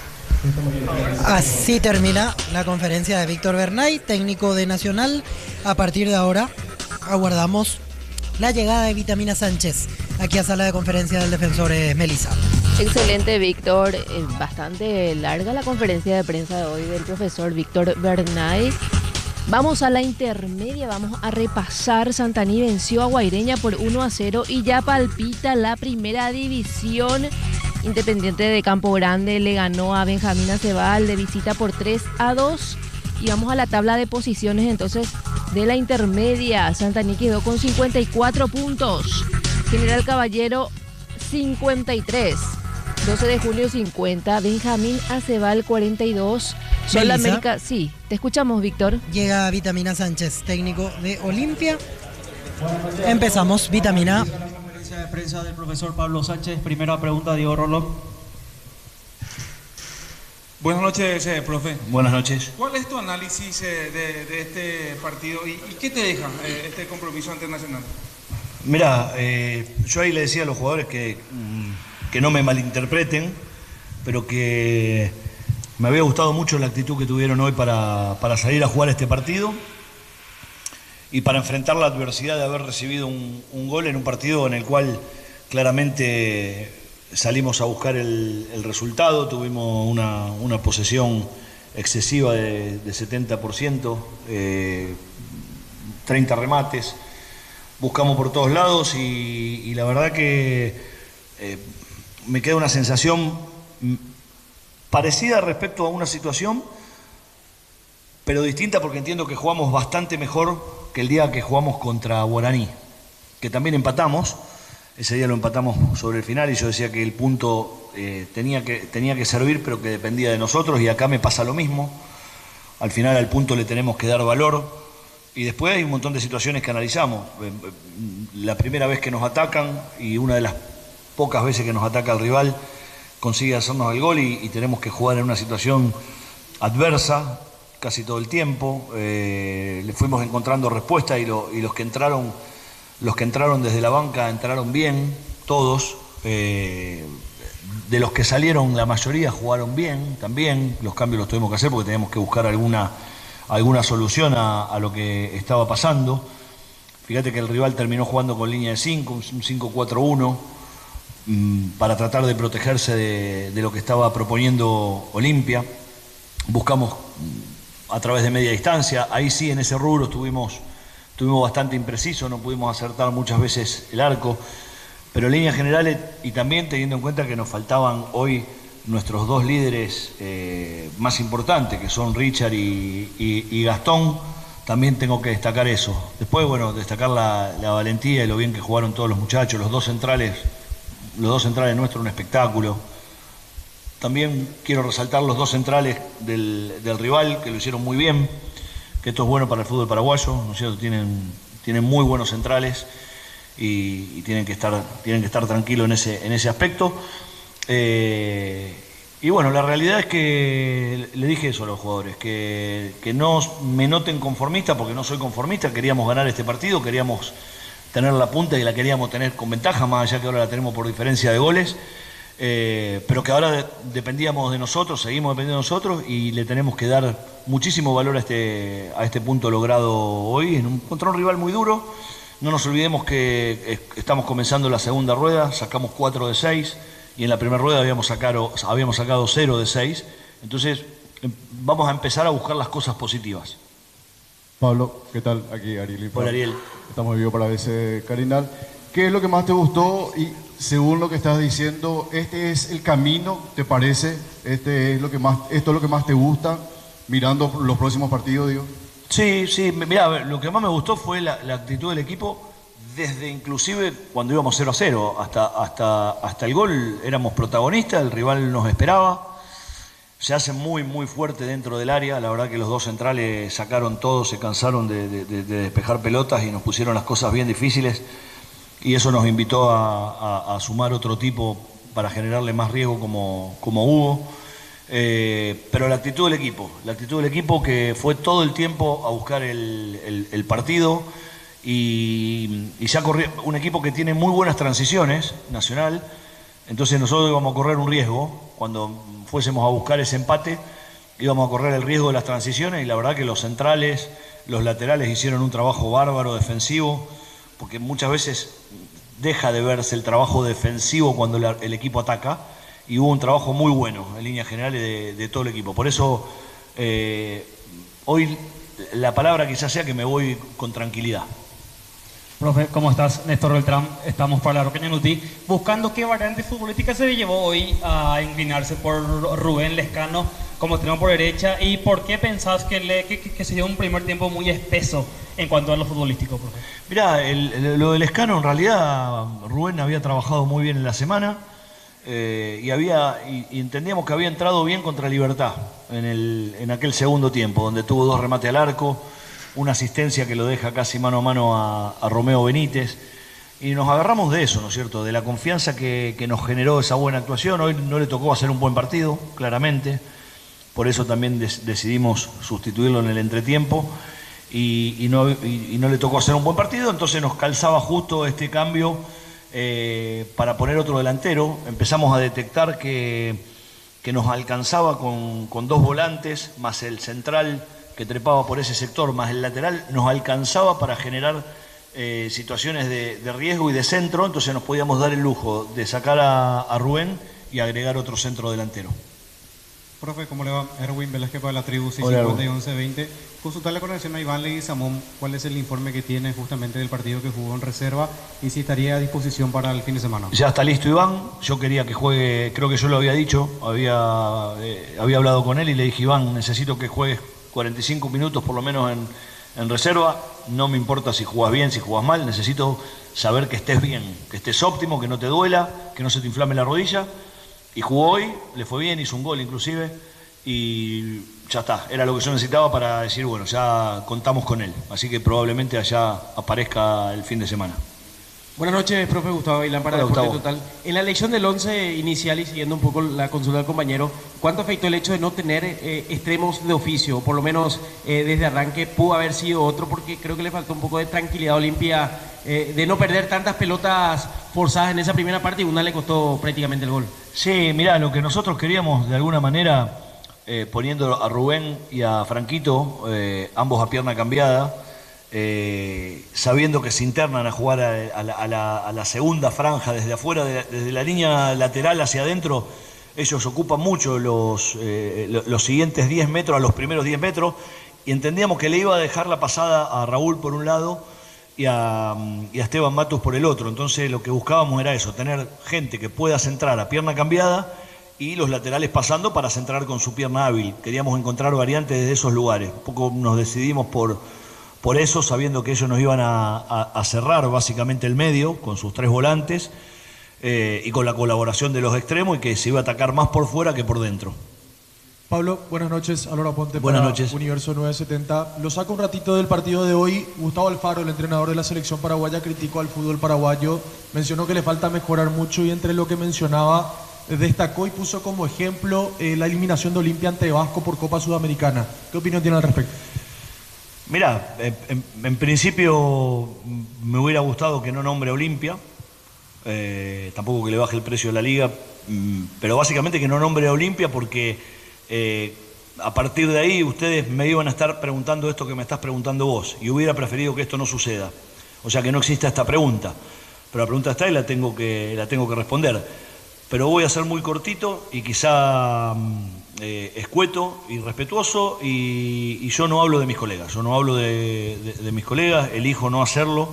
Así termina la conferencia de Víctor Bernay, técnico de Nacional. A partir de ahora aguardamos la llegada de Vitamina Sánchez aquí a sala de conferencia del defensor Melissa. Excelente, Víctor. Es bastante larga la conferencia de prensa de hoy del profesor Víctor Bernay. Vamos a la intermedia, vamos a repasar. Santaní venció a Guaireña por uno a cero y ya palpita la primera división. Independiente de Campo Grande le ganó a Benjamín Acebal de visita por tres a dos. Y vamos a la tabla de posiciones entonces de la intermedia. Santaní quedó con cincuenta y cuatro puntos. General Caballero cincuenta y tres. doce de julio cincuenta. Benjamín Acebal cuarenta y dos. Sol América, sí. Te escuchamos, Víctor. Llega Vitamina Sánchez, técnico de Olimpia. Empezamos, Vitamina. De prensa del profesor Pablo Sánchez. Primera pregunta, Diego Rolón. Buenas noches, eh, profe. Buenas noches. ¿Cuál es tu análisis eh, de, de este partido y, y qué te deja eh, este compromiso ante Nacional? Mira, eh, yo ahí le decía a los jugadores que, que no me malinterpreten, pero que me había gustado mucho la actitud que tuvieron hoy para, para salir a jugar este partido y para enfrentar la adversidad de haber recibido un, un gol en un partido en el cual claramente salimos a buscar el, el resultado, tuvimos una, una posesión excesiva de, de setenta por ciento, eh, treinta remates, buscamos por todos lados y, y la verdad que eh, me queda una sensación parecida respecto a una situación, pero distinta porque entiendo que jugamos bastante mejor que el día que jugamos contra Guaraní, que también empatamos. Ese día lo empatamos sobre el final y yo decía que el punto eh, tenía que, tenía que servir, pero que dependía de nosotros, y acá me pasa lo mismo. Al final al punto le tenemos que dar valor y después hay un montón de situaciones que analizamos. La primera vez que nos atacan y una de las pocas veces que nos ataca el rival consigue hacernos el gol y, y tenemos que jugar en una situación adversa casi todo el tiempo. Eh, le fuimos encontrando respuesta y, lo, y los que entraron los que entraron desde la banca entraron bien, todos. Eh, de los que salieron, la mayoría jugaron bien también. Los cambios los tuvimos que hacer porque teníamos que buscar alguna, alguna solución a, a lo que estaba pasando. Fíjate que el rival terminó jugando con línea de cinco, un cinco cuatro uno, mmm, para tratar de protegerse de, de lo que estaba proponiendo Olimpia. Buscamos a través de media distancia. Ahí sí, en ese rubro estuvimos, estuvimos bastante imprecisos, no pudimos acertar muchas veces el arco. Pero en líneas generales, y también teniendo en cuenta que nos faltaban hoy nuestros dos líderes eh, más importantes, que son Richard y, y, y Gastón, también tengo que destacar eso. Después, bueno, destacar la, la valentía y lo bien que jugaron todos los muchachos, los dos centrales, los dos centrales nuestros, un espectáculo. También quiero resaltar los dos centrales del, del rival, que lo hicieron muy bien, que esto es bueno para el fútbol paraguayo, ¿no es cierto? Tienen, tienen muy buenos centrales. Y, y tienen que estar tienen que estar tranquilos en ese en ese aspecto. Eh, y bueno, la realidad es que le dije eso a los jugadores, que, que no me noten conformista, porque no soy conformista. Queríamos ganar este partido, queríamos tener la punta y la queríamos tener con ventaja, más allá que ahora la tenemos por diferencia de goles, eh, pero que ahora de, dependíamos de nosotros, seguimos dependiendo de nosotros, y le tenemos que dar muchísimo valor a este a este punto logrado hoy en un, contra un rival muy duro. No nos olvidemos que estamos comenzando la segunda rueda, sacamos cuatro de seis y en la primera rueda habíamos sacado, habíamos sacado cero de seis. Entonces vamos a empezar a buscar las cosas positivas. Pablo, ¿qué tal? Aquí Ariel. Hola Ariel. Estamos vivos para A B C Carinal. ¿Qué es lo que más te gustó? Y según lo que estás diciendo, ¿este es el camino, te parece? ¿Este es lo que más, ¿Esto es lo que más te gusta mirando los próximos partidos, digo? Sí, sí, mira, lo que más me gustó fue la, la actitud del equipo, desde inclusive cuando íbamos cero a cero, hasta, hasta, hasta el gol éramos protagonistas, el rival nos esperaba, se hace muy, muy fuerte dentro del área, la verdad que los dos centrales sacaron todo, se cansaron de, de, de despejar pelotas y nos pusieron las cosas bien difíciles, y eso nos invitó a, a, a sumar otro tipo para generarle más riesgo como, como Hugo. Eh, pero la actitud del equipo, la actitud del equipo que fue todo el tiempo a buscar el, el, el partido y, y ya corrió, un equipo que tiene muy buenas transiciones, Nacional, entonces nosotros íbamos a correr un riesgo, cuando fuésemos a buscar ese empate, íbamos a correr el riesgo de las transiciones y la verdad que los centrales, los laterales hicieron un trabajo bárbaro defensivo, porque muchas veces deja de verse el trabajo defensivo cuando la, el equipo ataca. Y hubo un trabajo muy bueno en líneas generales de, de todo el equipo. Por eso eh, hoy la palabra quizás sea que me voy con tranquilidad. Profe, ¿cómo estás? Néstor Beltrán, estamos para la Roca Ñandutí. Buscando qué variante futbolística se le llevó hoy a inclinarse por Rubén Lescano como extremo por derecha, y por qué pensás que, le, que, que se dio un primer tiempo muy espeso en cuanto a lo futbolístico, profe. Mirá, el, el, lo del Lescano en realidad Rubén había trabajado muy bien en la semana. Eh, y, había, y, y entendíamos que había entrado bien contra Libertad en, el, en aquel segundo tiempo, donde tuvo dos remates al arco, una asistencia que lo deja casi mano a mano a, a Romeo Benítez, y nos agarramos de eso, ¿no es cierto?, de la confianza que, que nos generó esa buena actuación. Hoy no le tocó hacer un buen partido, claramente, por eso también des, decidimos sustituirlo en el entretiempo, y, y, no, y, y no le tocó hacer un buen partido, entonces nos calzaba justo este cambio Eh, para poner otro delantero. Empezamos a detectar que, que nos alcanzaba con, con dos volantes, más el central que trepaba por ese sector, más el lateral, nos alcanzaba para generar eh, situaciones de, de riesgo y de centro, entonces nos podíamos dar el lujo de sacar a, a Rubén y agregar otro centro delantero. Profe, ¿cómo le va? Erwin Velázquez para la tribu seis Hola, cincuenta y once veinte. Consultarle con relación a Iván Leguizamón, ¿cuál es el informe que tiene justamente del partido que jugó en reserva y si estaría a disposición para el fin de semana? Ya está listo Iván, yo quería que juegue, creo que yo lo había dicho, había, eh, había hablado con él y le dije, Iván, necesito que juegues cuarenta y cinco minutos por lo menos en, en reserva, no me importa si jugás bien, si jugás mal, necesito saber que estés bien, que estés óptimo, que no te duela, que no se te inflame la rodilla. Y jugó hoy, le fue bien, hizo un gol inclusive, y ya está, era lo que yo necesitaba para decir, bueno, ya contamos con él, así que probablemente allá aparezca el fin de semana. Buenas noches, profe Gustavo Ailán para Hola, Deporte Gustavo. Total. En la elección del once inicial y siguiendo un poco la consulta del compañero, ¿cuánto afectó el hecho de no tener eh, extremos de oficio? Por lo menos eh, desde arranque pudo haber sido otro, porque creo que le faltó un poco de tranquilidad a Olimpia, eh, de no perder tantas pelotas forzadas en esa primera parte y una le costó prácticamente el gol. Sí, mirá, lo que nosotros queríamos de alguna manera, eh, poniendo a Rubén y a Franquito, eh, ambos a pierna cambiada, eh, sabiendo que se internan a jugar a, a, la, a, la, a la segunda franja desde afuera, de la, desde la línea lateral hacia adentro, ellos ocupan mucho los, eh, lo- los siguientes diez metros, a los primeros diez metros, y entendíamos que le iba a dejar la pasada a Raúl por un lado y a, y a Esteban Matus por el otro. Entonces lo que buscábamos era eso, tener gente que pueda centrar a pierna cambiada y los laterales pasando para centrar con su pierna hábil. Queríamos encontrar variantes desde esos lugares. Un poco nos decidimos por, por eso, sabiendo que ellos nos iban a, a- a cerrar básicamente el medio con sus tres volantes eh, y con la colaboración de los extremos, y que se iba a atacar más por fuera que por dentro. Pablo, buenas noches. Alora Ponte Buenas para noches. Universo novecientos setenta. Lo saco un ratito del partido de hoy. Gustavo Alfaro, el entrenador de la selección paraguaya, criticó al fútbol paraguayo. Mencionó que le falta mejorar mucho y entre lo que mencionaba, eh, destacó y puso como ejemplo eh, la eliminación de Olimpia ante Vasco por Copa Sudamericana. ¿Qué opinión tiene al respecto? Mira, en, en- en principio mm, me hubiera gustado que no nombre a Olimpia, eh, tampoco que le baje el precio de la liga, mm, pero básicamente que no nombre a Olimpia porque eh, a partir de ahí ustedes me iban a estar preguntando esto que me estás preguntando vos, y hubiera preferido que esto no suceda, o sea que no exista esta pregunta, pero la pregunta está y la tengo que, la tengo que responder. Pero voy a ser muy cortito y quizá mm, eh, escueto y respetuoso, y, y yo no hablo de mis colegas, yo no hablo de, de- de mis colegas, elijo no hacerlo,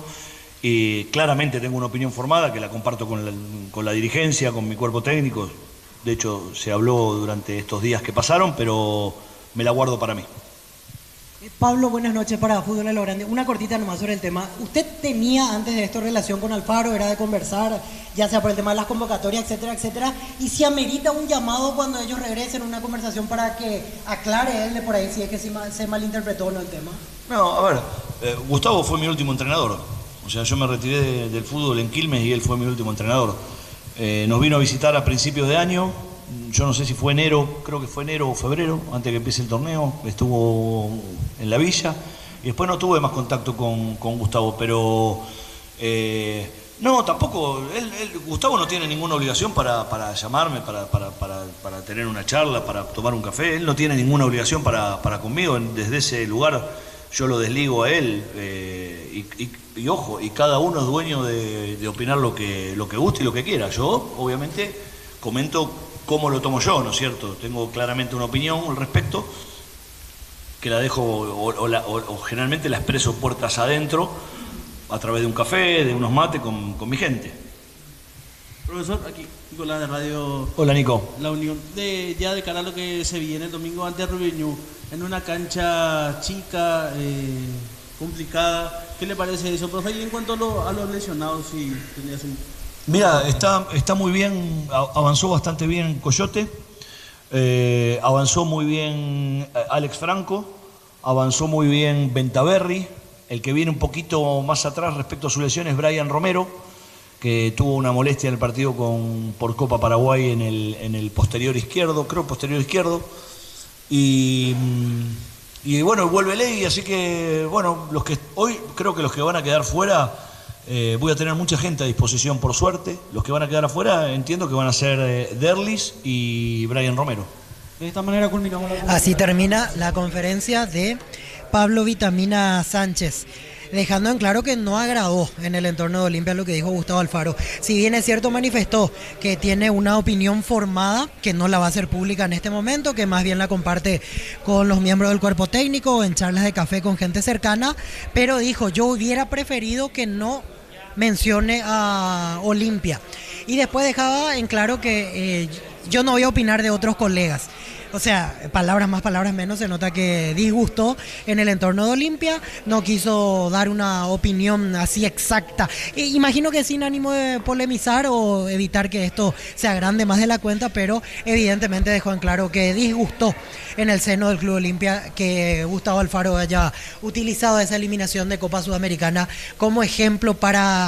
y claramente tengo una opinión formada que la comparto con la, con la dirigencia, con mi cuerpo técnico. De hecho se habló durante estos días que pasaron, pero me la guardo para mí. Pablo, buenas noches para Fútbol a lo Grande. Una cortita nomás sobre el tema. ¿Usted tenía antes de esto relación con Alfaro? ¿Era de conversar, ya sea por el tema de las convocatorias, etcétera, etcétera? Y si amerita un llamado cuando ellos regresen, una conversación para que aclare él de por ahí si es que se ma- se malinterpretó o no el tema. No, a ver, eh, Gustavo fue mi último entrenador. O sea, yo me retiré de- del fútbol en Quilmes y él fue mi último entrenador. Eh, nos vino a visitar a principios de año. Yo no sé si fue enero, creo que fue enero o febrero, antes que empiece el torneo. Estuvo en la villa. Y después no tuve más contacto con, con Gustavo, pero... eh, no, tampoco, él, él- Gustavo no tiene ninguna obligación para, para llamarme, para, para, para, para tener una charla, para tomar un café. Él no tiene ninguna obligación para, para conmigo. Desde ese lugar yo lo desligo a él. eh, y, y- y ojo, y cada uno es dueño de, de opinar lo que, lo que guste y lo que quiera. Yo, obviamente, comento cómo lo tomo yo, ¿no es cierto? Tengo claramente una opinión al respecto, que la dejo o, o la- o- o generalmente la expreso puertas adentro, a través de un café, de unos mates con, con mi gente. Profesor, aquí Nicolás de Radio Hola, Nico. La Unión. De, ya de cara a lo que se viene el domingo ante Rubiñú, en una cancha chica, eh, complicada, ¿qué le parece eso, profe? Y en cuanto a, lo- a los lesionados, si tenías un... Mira, está, está muy bien, a- avanzó bastante bien Coyote, eh, avanzó muy bien eh, Alex Franco, avanzó muy bien Bentaberri. El que viene un poquito más atrás respecto a su lesión es Brian Romero, que tuvo una molestia en el partido con, por Copa Paraguay en el, en el posterior izquierdo, creo posterior izquierdo. Y, mm, y bueno, vuelve Ley, así que bueno, los que hoy creo que los que van a quedar fuera, eh, voy a tener mucha gente a disposición por suerte. Los que van a quedar afuera entiendo que van a ser eh, Derlis y Brian Romero. De esta manera culminamos la... Así termina la conferencia de Pablo Vitamina Sánchez, dejando en claro que no agradó en el entorno de Olimpia lo que dijo Gustavo Alfaro. Si bien es cierto, manifestó que tiene una opinión formada, que no la va a hacer pública en este momento, que más bien la comparte con los miembros del cuerpo técnico o en charlas de café con gente cercana, pero dijo, yo hubiera preferido que no mencione a Olimpia. Y después dejaba en claro que eh, yo no voy a opinar de otros colegas. O sea, palabras más, palabras menos, se nota que disgustó en el entorno de Olimpia, no quiso dar una opinión así exacta. E imagino que sin ánimo de polemizar o evitar que esto se agrande más de la cuenta, pero evidentemente dejó en claro que disgustó en el seno del Club Olimpia que Gustavo Alfaro haya utilizado esa eliminación de Copa Sudamericana como ejemplo para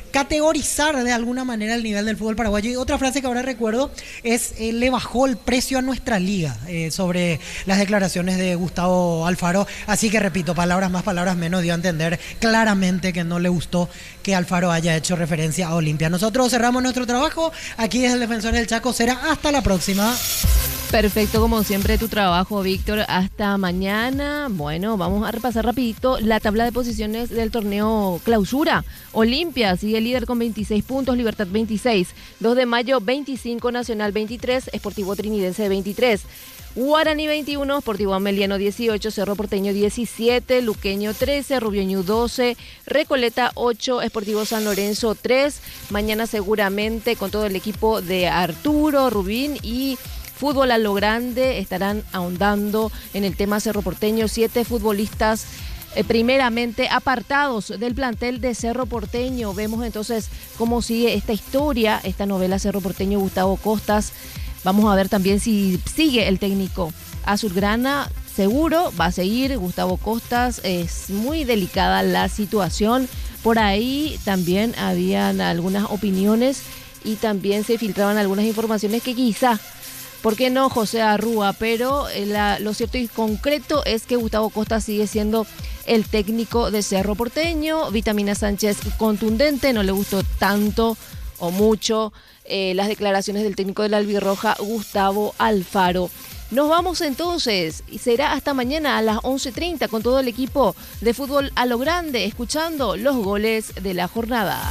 categorizar de alguna manera el nivel del fútbol paraguayo. Y otra frase que ahora recuerdo es, eh, le bajó el precio a nuestra liga, eh, sobre las declaraciones de Gustavo Alfaro. Así que repito, palabras más, palabras menos, dio a entender claramente que no le gustó que Alfaro haya hecho referencia a Olimpia. Nosotros cerramos nuestro trabajo aquí desde el Defensor del Chaco. Será hasta la próxima. Perfecto, como siempre tu trabajo, Víctor. Hasta mañana. Bueno, vamos a repasar rapidito la tabla de posiciones del torneo Clausura. Olimpia sigue líder con veintiséis puntos, Libertad veintiséis, dos de mayo veinticinco, Nacional veintitrés, Sportivo Trinidense veintitrés, Guaraní veintiuno, Sportivo Ameliano dieciocho, Cerro Porteño diecisiete, Luqueño trece, Rubioñu doce, Recoleta ocho, Sportivo San Lorenzo tres. Mañana seguramente con todo el equipo de Arturo, Rubín y Fútbol a lo Grande estarán ahondando en el tema Cerro Porteño. Siete futbolistas eh, primeramente apartados del plantel de Cerro Porteño. Vemos entonces cómo sigue esta historia, esta novela Cerro Porteño, Gustavo Costas. Vamos a ver también si sigue el técnico azulgrana. Seguro va a seguir Gustavo Costas. Es muy delicada la situación. Por ahí también habían algunas opiniones y también se filtraban algunas informaciones que quizá, ¿por qué no José Arrúa? Pero la, lo cierto y concreto es que Gustavo Costa sigue siendo el técnico de Cerro Porteño. Vitamina Sánchez contundente, no le gustó tanto o mucho eh, las declaraciones del técnico de la Albirroja, Gustavo Alfaro. Nos vamos entonces y será hasta mañana a las once treinta con todo el equipo de Fútbol a lo Grande, escuchando los goles de la jornada.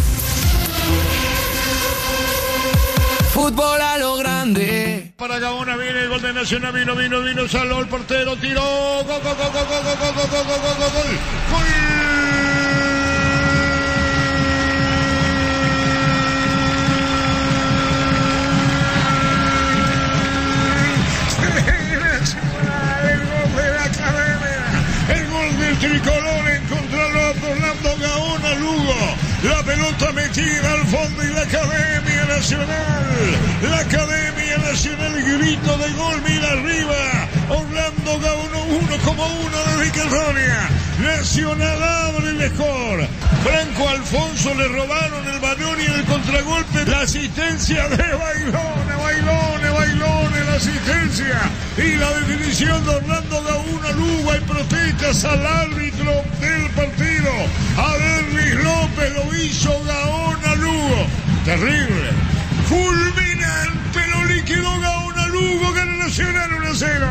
Fútbol a lo grande. Para Gaona viene el gol de Nacional, vino, vino, vino, saló el portero, tiró, gol, gol, gol, gol, gol, gol, gol, gol, gol, gol, gol, gol, gol. El gol del tricolor en contra de Orlando Gaona Lugo. La pelota metida al fondo y la Academia Nacional. La Academia Nacional, grito de gol, mira arriba. Orlando Gaona uno como uno de Viqueronia. Nacional abre el score. Franco Alfonso le robaron el balón y el contragolpe. La asistencia de Bailone, Bailone, Bailone, la asistencia. Y la definición de Orlando Gaona Lugo. Hay protestas al árbitro del partido. A Berlis López lo hizo Gaona Lugo. Terrible. Fulminante lo liquidó Gaona Lugo. Gana Nacional uno a cero.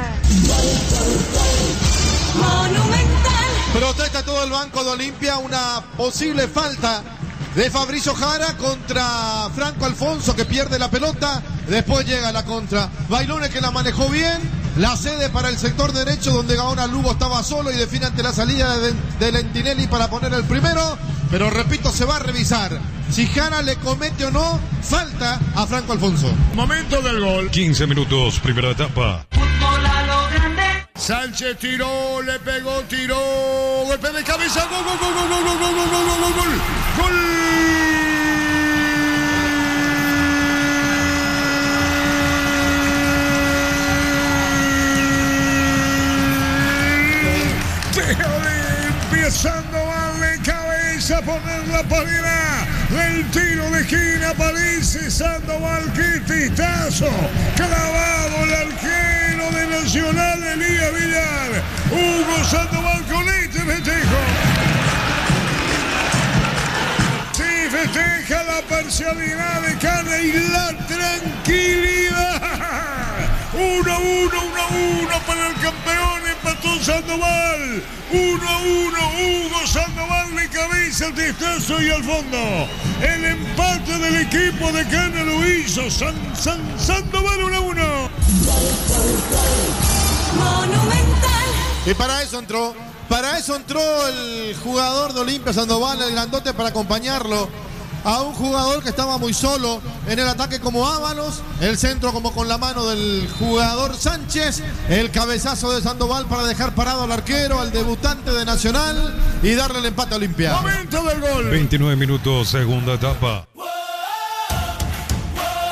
Protesta todo el banco de Olimpia, una posible falta de Fabricio Jara contra Franco Alfonso, que pierde la pelota. Después llega la contra. Bailone, que la manejó bien, la cede para el sector derecho donde Gaona Lugo estaba solo y define ante la salida de, de Lentinelli para poner el primero. Pero repito, se va a revisar si Jara le comete o no falta a Franco Alfonso. Momento del gol. quince minutos, primera etapa. Sánchez tiró, le pegó, tiró, golpe de cabeza, gol, gol, gol, gol, gol, gol, gol, gol, gol, gol, gol. Empezando a darle cabeza, poner la paridad del tiro de esquina, aparece Sandoval, qué testazo, clavado el arquero de Nacional, Elías Villar. Hugo Sandoval con este festejo. Sí, festeja la parcialidad de Cana y la tranquilidad. uno a uno, uno a uno para el campeón, empató Sandoval. uno a uno, Hugo Sandoval de cabeza, el testazo y al fondo. El empate del equipo de Cana lo hizo San, San, Sandoval uno a uno. Y para eso entró, para eso entró el jugador de Olimpia, Sandoval, el grandote, para acompañarlo a un jugador que estaba muy solo en el ataque como Ábalos, el centro como con la mano del jugador Sánchez, el cabezazo de Sandoval para dejar parado al arquero, al debutante de Nacional y darle el empate a Olimpia. Momento del gol. veintinueve minutos, segunda etapa.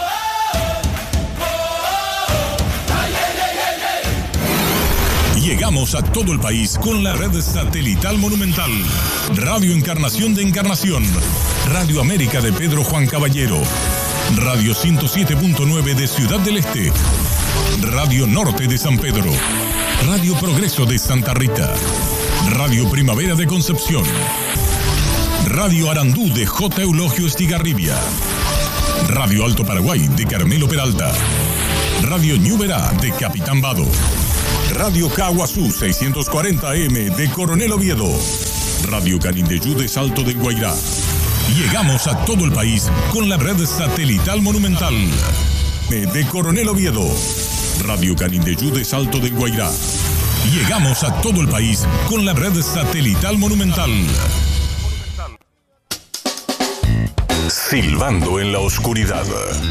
Llegamos llegamos a todo el país con la red satelital Monumental. Radio Encarnación de Encarnación. Radio América de Pedro Juan Caballero. Radio ciento siete punto nueve de Ciudad del Este. Radio Norte de San Pedro. Radio Progreso de Santa Rita. Radio Primavera de Concepción. Radio Arandú de J. Eulogio Estigarribia. Radio Alto Paraguay de Carmelo Peralta. Radio Ñuberá de Capitán Vado. Radio Caguazú seiscientos cuarenta A M de Coronel Oviedo. Radio Canindeyú de Salto del Guairá. Llegamos a todo el país con la red satelital Monumental de Coronel Oviedo. Radio Canindeyú de Salto del Guairá. Llegamos a todo el país con la red satelital Monumental. Silbando en la oscuridad.